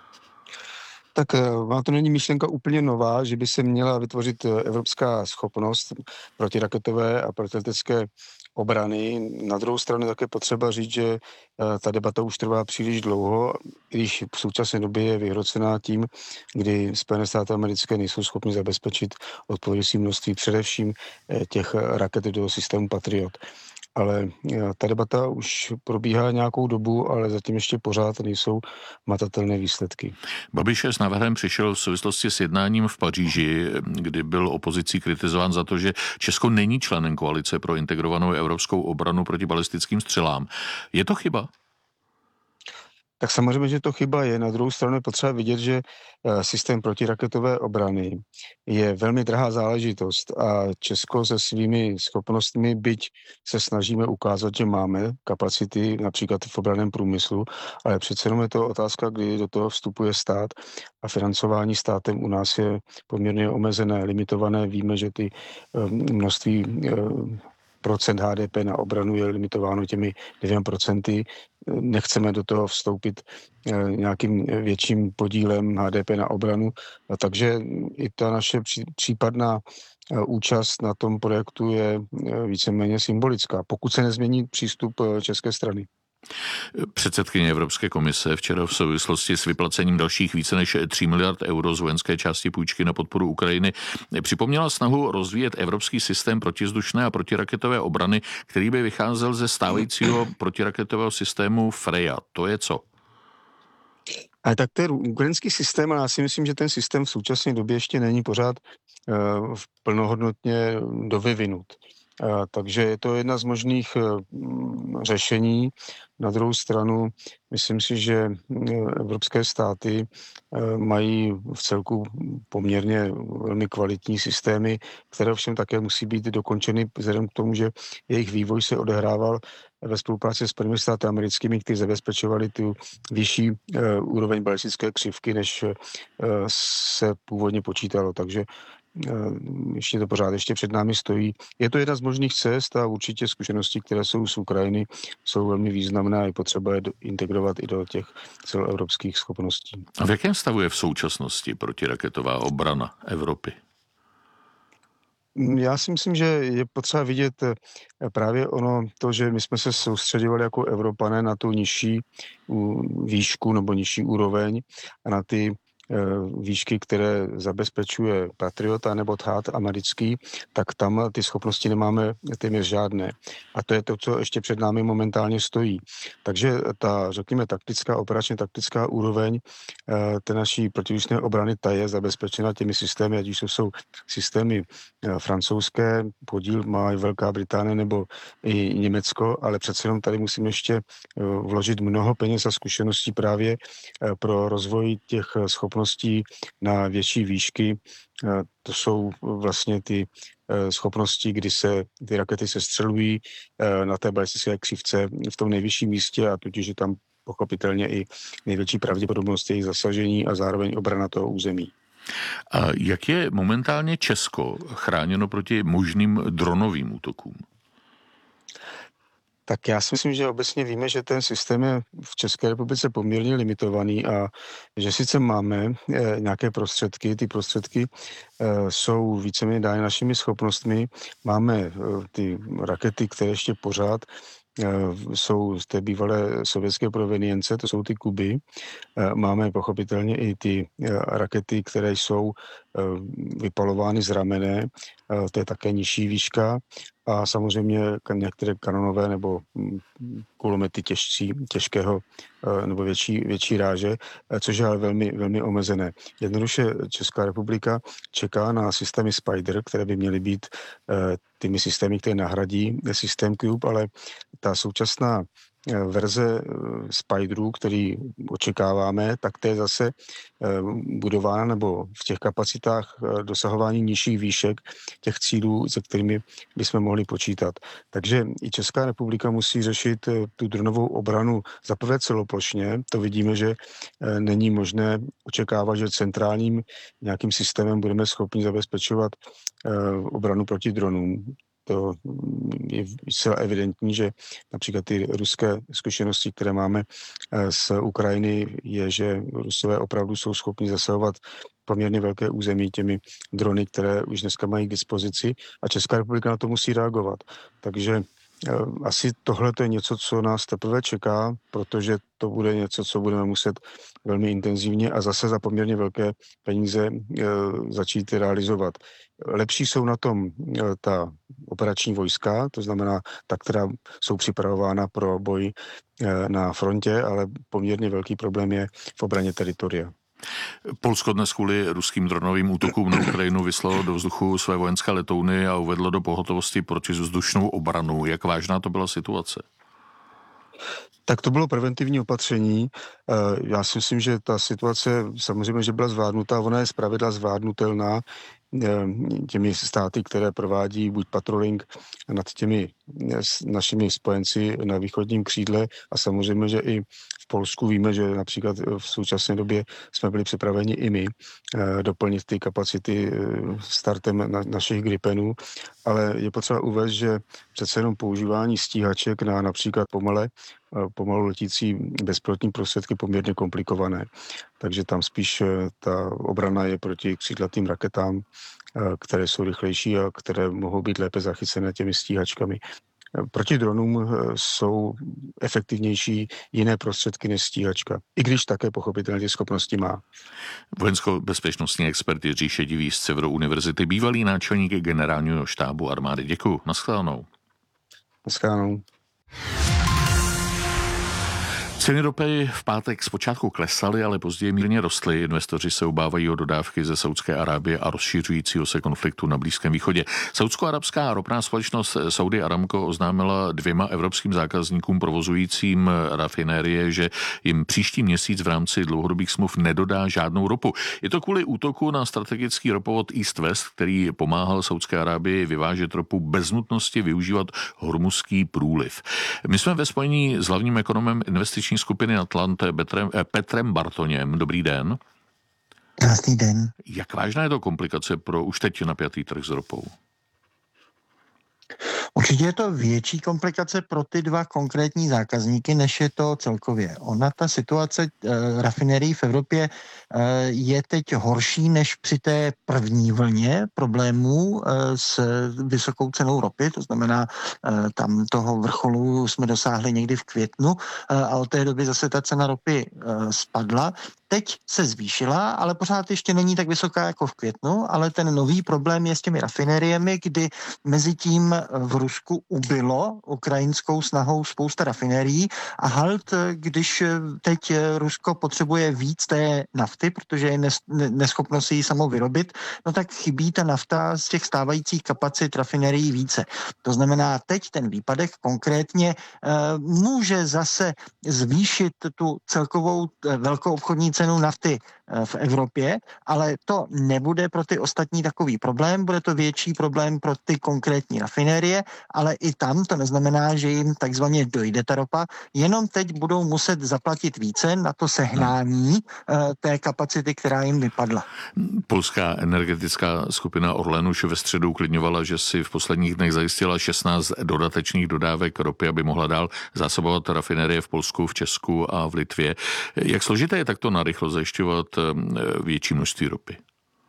Tak má to není myšlenka úplně nová, že by se měla vytvořit evropská schopnost protiraketové a protiletecké obrany. Na druhou stranu také potřeba říct, že ta debata už trvá příliš dlouho, když v současné době je vyhrocená tím, kdy Spojené státy americké nejsou schopny zabezpečit odpovědící množství především těch raket do systému Patriot. Ale ta debata už probíhá nějakou dobu, ale zatím ještě pořád nejsou matatelné výsledky. Babiš s návrhem přišel v souvislosti s jednáním v Paříži, kdy byl opozicí kritizován za to, že Česko není členem koalice pro integrovanou evropskou obranu proti balistickým střelám. Je to chyba? Tak samozřejmě, že to chyba je. Na druhou stranu je potřeba vidět, že systém protiraketové obrany je velmi drahá záležitost a Česko se svými schopnostmi, byť se snažíme ukázat, že máme kapacity například v obranném průmyslu, ale přece jenom je to otázka, kdy do toho vstupuje stát a financování státem u nás je poměrně omezené, limitované. Víme, že ty množství procent H D P na obranu je limitováno těmi dvěma procenty. Nechceme do toho vstoupit nějakým větším podílem H D P na obranu, takže i ta naše případná účast na tom projektu je víceméně symbolická, pokud se nezmění přístup české strany. Předsedkyně Evropské komise včera v souvislosti s vyplacením dalších více než tři miliard euro z vojenské části půjčky na podporu Ukrajiny připomněla snahu rozvíjet evropský systém protivzdušné a protiraketové obrany, který by vycházel ze stávajícího protiraketového systému Freya. To je co? A tak ten ukrajinský systém, ale já si myslím, že ten systém v současné době ještě není pořád uh, plnohodnotně dovyvinut. Uh, takže je to jedna z možných uh, řešení. Na druhou stranu myslím si, že evropské státy uh, mají v celku poměrně velmi kvalitní systémy, které všem také musí být dokončeny vzhledem k tomu, že jejich vývoj se odehrával ve spolupráci s Spojenými státy americkými, kteří zabezpečovali tu vyšší uh, úroveň balistické křivky, než uh, se původně počítalo. Takže ještě to pořád ještě před námi stojí. Je to jedna z možných cest a určitě zkušenosti, které jsou z Ukrajiny, jsou velmi významné a je potřeba je integrovat i do těch celoevropských schopností. A v jakém stavu je v současnosti protiraketová obrana Evropy? Já si myslím, že je potřeba vidět právě ono to, že my jsme se soustředovali jako Evropané na tu nižší výšku nebo nižší úroveň a na ty výšky, které zabezpečuje Patriot nebo Thad americký, tak tam ty schopnosti nemáme téměř žádné. A to je to, co ještě před námi momentálně stojí. Takže ta, řekněme, taktická, operačně taktická úroveň té naší protivzdušné obrany, ta je zabezpečena těmi systémy, ať už to jsou systémy francouzské, podíl má i Velká Británie nebo i Německo, ale přece jenom tady musíme ještě vložit mnoho peněz a zkušeností právě pro rozvoj těch schopností na větší výšky. To jsou vlastně ty schopnosti, kdy se ty rakety sestřelují na té balistické křivce v tom nejvyšším místě a tudíž je tam pochopitelně i největší pravděpodobnost jejich zasažení a zároveň obrana toho území. A jak je momentálně Česko chráněno proti možným dronovým útokům? Tak já si myslím, že obecně víme, že ten systém je v České republice poměrně limitovaný a že sice máme e, nějaké prostředky, ty prostředky e, jsou víceméně dány našimi schopnostmi. Máme e, ty rakety, které ještě pořád jsou z té bývalé sovětské provenience, to jsou ty Kuby. Máme pochopitelně i ty rakety, které jsou vypalovány z ramene, to je také nižší výška. A samozřejmě některé kanonové nebo kulomety těžší, těžkého nebo větší, větší ráže, což je ale velmi, velmi omezené. Jednoduše Česká republika čeká na systémy Spider, které by měly být těmi systémy, které nahradí systém Cube, ale ta současná verze Spiderů, který očekáváme, tak to je zase budována nebo v těch kapacitách dosahování nižších výšek těch cílů, se kterými bychom mohli počítat. Takže i Česká republika musí řešit tu dronovou obranu zaprvé celoplošně. To vidíme, že není možné očekávat, že centrálním nějakým systémem budeme schopni zabezpečovat obranu proti dronům. To je zcela evidentní, že například ty ruské zkušenosti, které máme z Ukrajiny, je, že Rusové opravdu jsou schopni zasahovat poměrně velké území těmi drony, které už dneska mají k dispozici a Česká republika na to musí reagovat. Takže asi tohle je něco, co nás teprve čeká, protože to bude něco, co budeme muset velmi intenzivně a zase za poměrně velké peníze e, začít realizovat. Lepší jsou na tom e, ta operační vojska, to znamená ta, která jsou připravována pro boj e, na frontě, ale poměrně velký problém je v obraně teritoria. Polsko dnes kvůli ruským dronovým útokům na Ukrajinu vyslalo do vzduchu své vojenské letouny a uvedlo do pohotovosti protivzdušnou obranu. Jak vážná to byla situace? Tak to bylo preventivní opatření. Já si myslím, že ta situace samozřejmě, že byla zvládnutá, ona je zpravidla zvládnutelná těmi státy, které provádí buď patrolling nad těmi našimi spojenci na východním křídle a samozřejmě, že i v Polsku víme, že například v současné době jsme byli připraveni i my doplnit ty kapacity startem na našich Gripenů, ale je potřeba uvést, že přece jenom používání stíhaček na například pomale pomalu letící bezpilotní prostředky poměrně komplikované. Takže tam spíš ta obrana je proti křídlatým raketám, které jsou rychlejší a které mohou být lépe zachycené těmi stíhačkami. Proti dronům jsou efektivnější jiné prostředky než stíhačka, i když také pochopitelně ty schopnosti má. Vojensko-bezpečnostní expert Jiří Šedivý z Severu univerzity, bývalý náčelník generálního štábu armády. Děkuji. Naschledanou. Naschledanou. Ceny ropy v pátek zpočátku klesaly, ale později mírně rostly. Investoři se obávají o dodávky ze Saúdské Arábie a rozšiřujícího se konfliktu na Blízkém východě. Saúdsko-arabská ropná společnost Saudi Aramco oznámila dvěma evropským zákazníkům provozujícím rafinérie, že jim příští měsíc v rámci dlouhodobých smluv nedodá žádnou ropu. Je to kvůli útoku na strategický ropovod East West, který pomáhal Saúdské Arábii vyvážet ropu bez nutnosti využívat Hormuzský průliv. My jsme ve spojení s hlavním ekonomem investiční skupiny Atlante Petrem, Petrem Bartoněm. Dobrý den. Krásný den. Jak vážná je to komplikace pro už teď napjatý trh s ropou? Určitě je to větší komplikace pro ty dva konkrétní zákazníky, než je to celkově. Ona, ta situace e, rafinerií v Evropě e, je teď horší než při té první vlně problémů e, s vysokou cenou ropy, to znamená, e, tam toho vrcholu jsme dosáhli někdy v květnu e, a od té doby zase ta cena ropy e, spadla. Teď se zvýšila, ale pořád ještě není tak vysoká jako v květnu, ale ten nový problém je s těmi rafinériemi, kdy mezi tím v Rusku ubylo ukrajinskou snahou spousta rafinérií a halt, když teď Rusko potřebuje víc té nafty, protože je neschopno si ji samo vyrobit, no tak chybí ta nafta z těch stávajících kapacit rafinérií více. To znamená, teď ten výpadek konkrétně uh, může zase zvýšit tu celkovou velkou obchodní cenu cenu nafty v Evropě, ale to nebude pro ty ostatní takový problém, bude to větší problém pro ty konkrétní rafinérie, ale i tam to neznamená, že jim takzvaně dojde ta ropa, jenom teď budou muset zaplatit více na to sehnání té kapacity, která jim vypadla. Polská energetická skupina Orlen už ve středu uklidňovala, že si v posledních dnech zajistila šestnáct dodatečných dodávek ropy, aby mohla dál zásobovat rafinérie v Polsku, v Česku a v Litvě. Jak složité je takto narychlo zajišťovat větší množství ropy?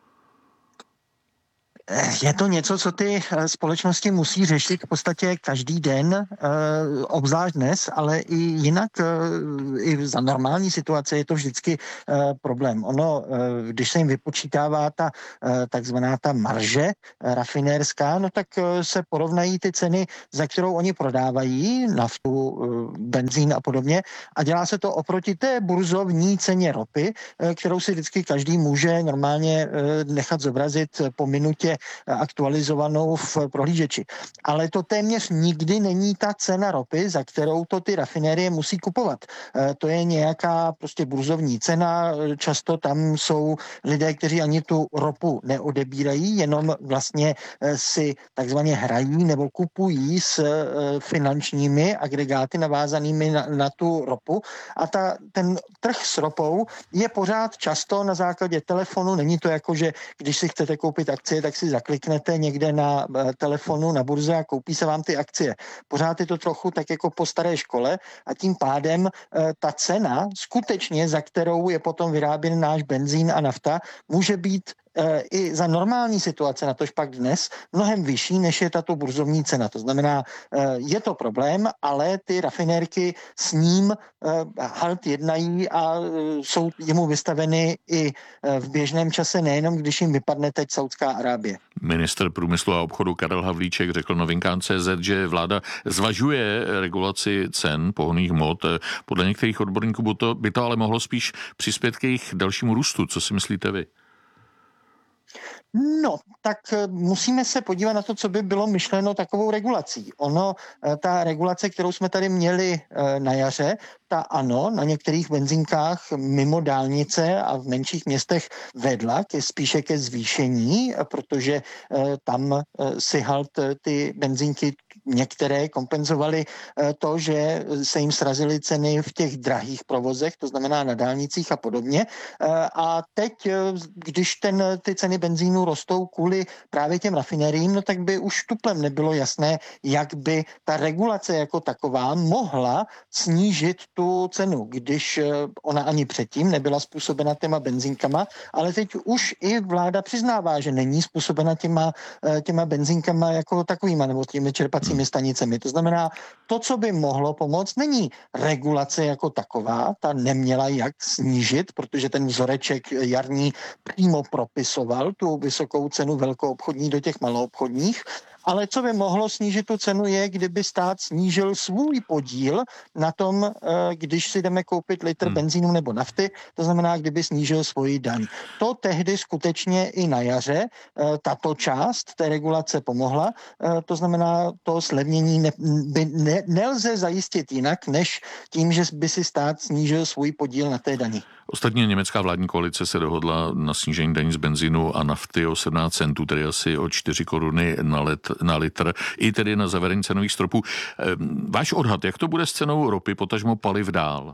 Je to něco, co ty společnosti musí řešit v podstatě každý den, obzvlášť dnes, ale i jinak, i za normální situace je to vždycky problém. Ono, když se jim vypočítává ta takzvaná ta marže rafinérská, no tak se porovnají ty ceny, za kterou oni prodávají naftu, benzín a podobně a dělá se to oproti té burzovní ceně ropy, kterou si vždycky každý může normálně nechat zobrazit po minutě aktualizovanou v prohlížeči. Ale to téměř nikdy není ta cena ropy, za kterou to ty rafinérie musí kupovat. To je nějaká prostě burzovní cena, často tam jsou lidé, kteří ani tu ropu neodebírají, jenom vlastně si takzvaně hrají nebo kupují s finančními agregáty navázanými na, na tu ropu a ta, ten trh s ropou je pořád často na základě telefonu, není to jako, že když si chcete koupit akcie, tak si zakliknete někde na telefonu, na burze a koupí se vám ty akcie. Pořád je to trochu tak jako po staré škole a tím pádem ta cena skutečně, za kterou je potom vyráběn náš benzín a nafta, může být i za normální situace, natož pak dnes, mnohem vyšší, než je tato burzovní cena. To znamená, je to problém, ale ty rafinérky s ním halt jednají a jsou jemu vystaveny i v běžném čase, nejenom když jim vypadne teď Saudská Arábie. Ministr průmyslu a obchodu Karel Havlíček řekl novinkám C Z, že vláda zvažuje regulaci cen pohonných hmot. Podle některých odborníků by to, by to ale mohlo spíš přispět k jejich dalšímu růstu. Co si myslíte vy? No, tak musíme se podívat na to, co by bylo myšleno takovou regulací. Ono, ta regulace, kterou jsme tady měli na jaře, ta ano, na některých benzínkách mimo dálnice a v menších městech vedla ke spíše ke zvýšení, protože tam si halt ty benzínky některé kompenzovaly to, že se jim srazily ceny v těch drahých provozech, to znamená na dálnicích a podobně. A teď, když ten, ty ceny benzínu rostou kvůli právě těm rafinériím, no tak by už tuplem nebylo jasné, jak by ta regulace jako taková mohla snížit tu cenu, když ona ani předtím nebyla způsobena těma benzínkama, ale teď už i vláda přiznává, že není způsobena těma, těma benzínkama jako takovýma, nebo těmi čerpacími stanicemi. To znamená, to, co by mohlo pomoct, není regulace jako taková, ta neměla jak snížit, protože ten vzoreček jarní přímo propisoval tu vysokou cenu velkoobchodní do těch maloobchodních, ale co by mohlo snížit tu cenu je, kdyby stát snížil svůj podíl na tom, když si jdeme koupit litr hmm. benzínu nebo nafty, to znamená, kdyby snížil svoji daň. To tehdy skutečně i na jaře tato část té regulace pomohla, to znamená, to slevnění ne, by ne, nelze zajistit jinak, než tím, že by si stát snížil svůj podíl na té dani. Ostatně německá vládní koalice se dohodla na snížení daní z benzínu a nafty o sedmnáct centů, tedy asi o čtyři koruny na, let, na litr, i tedy na zavedení cenových stropů. Váš odhad, jak to bude s cenou ropy, potažmo paliv dál?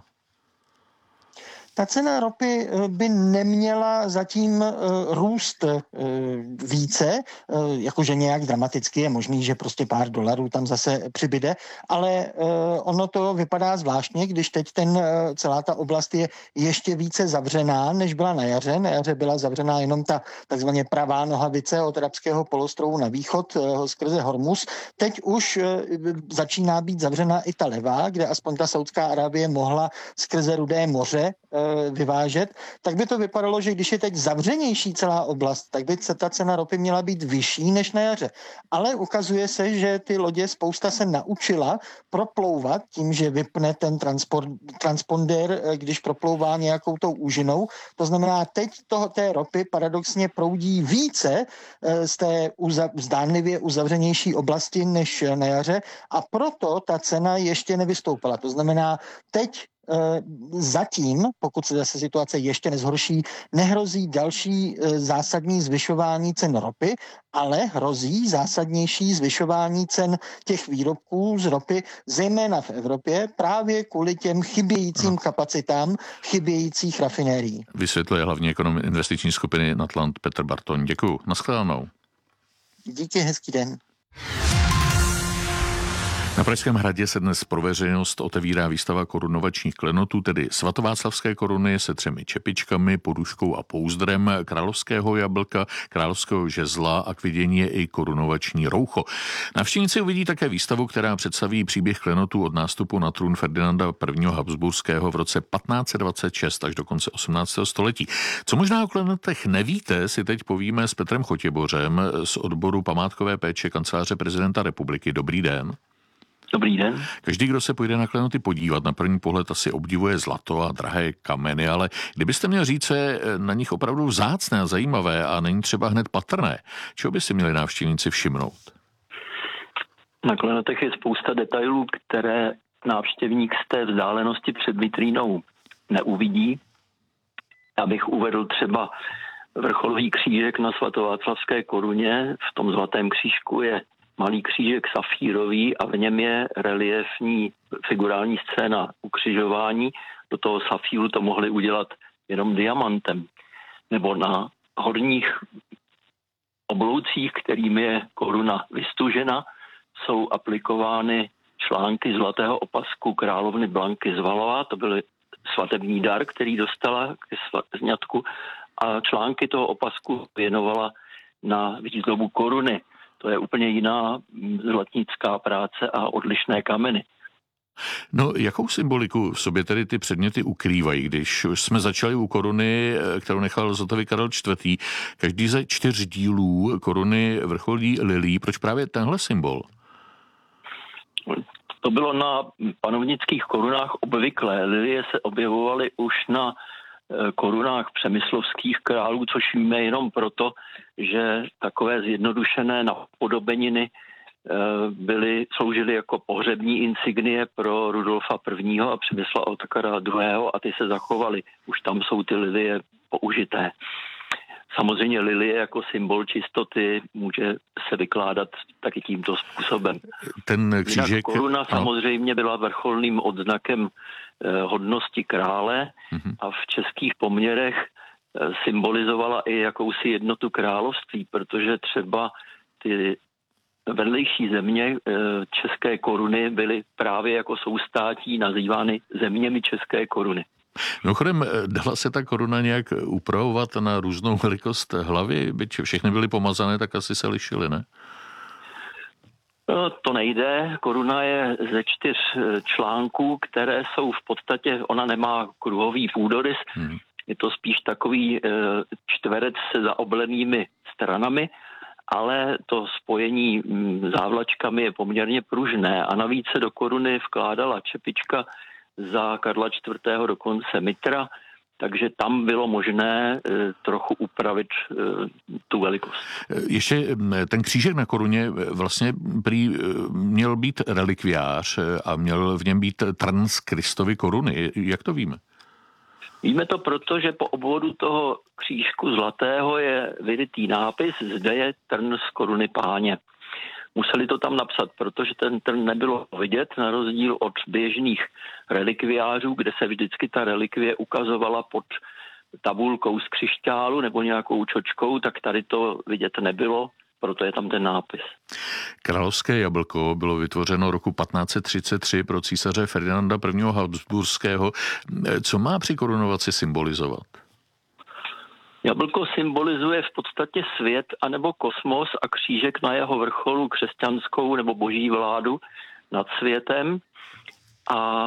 Ta cena ropy by neměla zatím růst více, jakože nějak dramaticky, je možný, že prostě pár dolarů tam zase přibyde, ale ono to vypadá zvláštně, když teď ten, celá ta oblast je ještě více zavřená, než byla na jaře. Na jaře byla zavřená jenom ta takzvaně pravá nohavice od Arabského poloostrova na východ skrze Hormuz. Teď už začíná být zavřená i ta levá, kde aspoň ta Saudská Arábie mohla skrze Rudé moře vyvážet, tak by to vypadalo, že když je teď zavřenější celá oblast, tak by ta cena ropy měla být vyšší než na jaře. Ale ukazuje se, že ty lodě spousta se naučila proplouvat tím, že vypne ten transport, transponder, když proplouvá nějakou tou úžinou. To znamená, teď toho, té ropy paradoxně proudí více z té uzav, zdánlivě uzavřenější oblasti než na jaře a proto ta cena ještě nevystoupila. To znamená, teď zatím, pokud se zase situace ještě nezhorší, nehrozí další zásadní zvyšování cen ropy, ale hrozí zásadnější zvyšování cen těch výrobků z ropy, zejména v Evropě, právě kvůli těm chybějícím kapacitám chybějících rafinérií. Vysvětluje hlavní ekonom investiční skupiny Natland Petr Bartoň. Děkuju. Naschledanou. Díky, hezký den. Na Pražském hradě se dnes pro veřejnost otevírá výstava korunovačních klenotů, tedy svatováclavské koruny se třemi čepičkami, poduškou a pouzdrem, královského jablka, královského žezla a k vidění je i korunovační roucho. Navštěvníci uvidí také výstavu, která představí příběh klenotů od nástupu na trůn Ferdinanda prvního. Habsburského v roce patnáct dvacet šest až do konce osmnáctého století. Co možná o klenotech nevíte, si teď povíme s Petrem Chotěbořem z odboru památkové péče Kanceláře prezidenta republiky. Dobrý den. Dobrý den. Každý, kdo se půjde na klenoty podívat, na první pohled asi obdivuje zlato a drahé kameny, ale kdybyste měl říct, co je na nich opravdu vzácné a zajímavé a není třeba hned patrné, čeho by si měli návštěvníci všimnout? Na klenotech je spousta detailů, které návštěvník z té vzdálenosti před vitrínou neuvidí. Abych uvedl třeba vrcholový křížek na svatováclavské koruně. V tom zlatém křížku je malý křížek safírový a v něm je reliefní figurální scéna ukřižování. Do toho safíru to mohli udělat jenom diamantem. Nebo na horních obloucích, kterým je koruna vystužena, jsou aplikovány články zlatého opasku královny Blanky z Valois. To byl svatební dar, který dostala ke sňatku, a články toho opasku věnovala na výzdobu koruny. To je úplně jiná zlatnická práce a odlišné kameny. No, jakou symboliku v sobě tedy ty předměty ukrývají, když už jsme začali u koruny, kterou nechal zhotovit Karel čtvrtý. Každý ze čtyř dílů koruny vrcholí lilí. Proč právě tenhle symbol? To bylo na panovnických korunách obvyklé. Lilie se objevovaly už na korunách přemyslovských králů, což víme jenom proto, že takové zjednodušené napodobeniny byly, sloužily jako pohřební insignie pro Rudolfa prvního. a Přemysla Otakara druhého. a ty se zachovaly. Už tam jsou ty lilie použité. Samozřejmě lilie jako symbol čistoty může se vykládat taky tímto způsobem. Ten křížek... Jinak koruna no. samozřejmě byla vrcholným odznakem eh, hodnosti krále mm-hmm. a v českých poměrech eh, symbolizovala i jakousi jednotu království, protože třeba ty vedlejší země eh, české koruny byly právě jako soustátí nazývány zeměmi české koruny. Mimochodem, dala se ta koruna nějak upravovat na různou velikost hlavy? Byť všechny byly pomazané, tak asi se lišily, ne? No, to nejde. Koruna je ze čtyř článků, které jsou v podstatě, ona nemá kruhový půdorys, hmm. je to spíš takový čtverec se zaoblenými stranami, ale to spojení závlačkami je poměrně pružné a navíc se do koruny vkládala čepička za Karla čtvrtého. dokonce mitra, takže tam bylo možné e, trochu upravit e, tu velikost. Ještě ten křížek na koruně vlastně prý měl být relikviář a měl v něm být trn z Kristovy koruny. Jak to víme? Víme to proto, že po obvodu toho křížku zlatého je vyrytý nápis, zde je trn z koruny páně. Museli to tam napsat, protože ten trn nebylo vidět, na rozdíl od běžných relikviářů, kde se vždycky ta relikvie ukazovala pod tabulkou z křišťálu nebo nějakou čočkou, tak tady to vidět nebylo, proto je tam ten nápis. Královské jablko bylo vytvořeno roku patnáct třicet tři pro císaře Ferdinanda prvního. Habsburského. Co má při korunovaci symbolizovat? Jablko symbolizuje v podstatě svět anebo kosmos a křížek na jeho vrcholu křesťanskou nebo boží vládu nad světem. A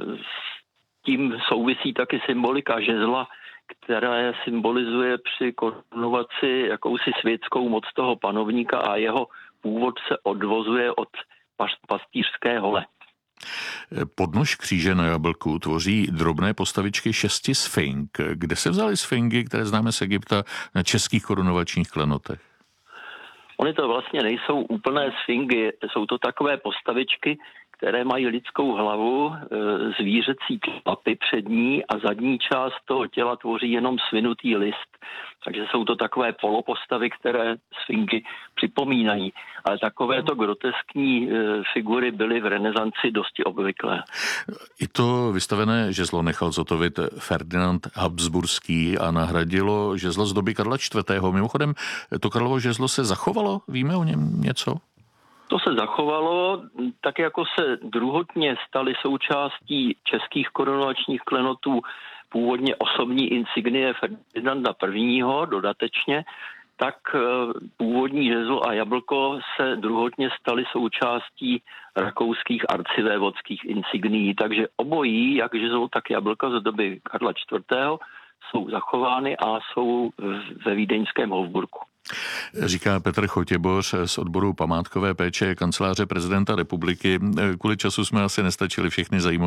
s tím souvisí taky symbolika žezla, která symbolizuje při korunovaci jakousi světskou moc toho panovníka a jeho původ se odvozuje od pastýřské hole. Podnož kříže na jablku tvoří drobné postavičky šesti sfink. Kde se vzaly sfinky, které známe z Egypta, na českých korunovačních klenotech? Ony to vlastně nejsou úplné sfingy, jsou to takové postavičky, které mají lidskou hlavu, zvířecí klapy přední a zadní část toho těla tvoří jenom svinutý list. Takže jsou to takové polopostavy, které sfinky připomínají. Ale takovéto groteskní figury byly v renesanci dosti obvyklé. I to vystavené žezlo nechal zotovit Ferdinand Habsburský a nahradilo žezlo z doby Karla čtvrtého. Mimochodem, to Karlovo žezlo se zachovalo? Víme o něm něco? To se zachovalo, tak jako se druhotně staly součástí českých korunovačních klenotů původně osobní insignie Ferdinanda prvního dodatečně, tak původní žezlo a jablko se druhotně staly součástí rakouských arcivévodských insignií. Takže obojí, jak žezlo, tak jablko z doby Karla čtvrtého jsou zachovány a jsou ve vídeňském Hofburgu. Říká Petr Chotěboř z odboru památkové péče Kanceláře prezidenta republiky. Kvůli času jsme asi nestačili všechny zajímavé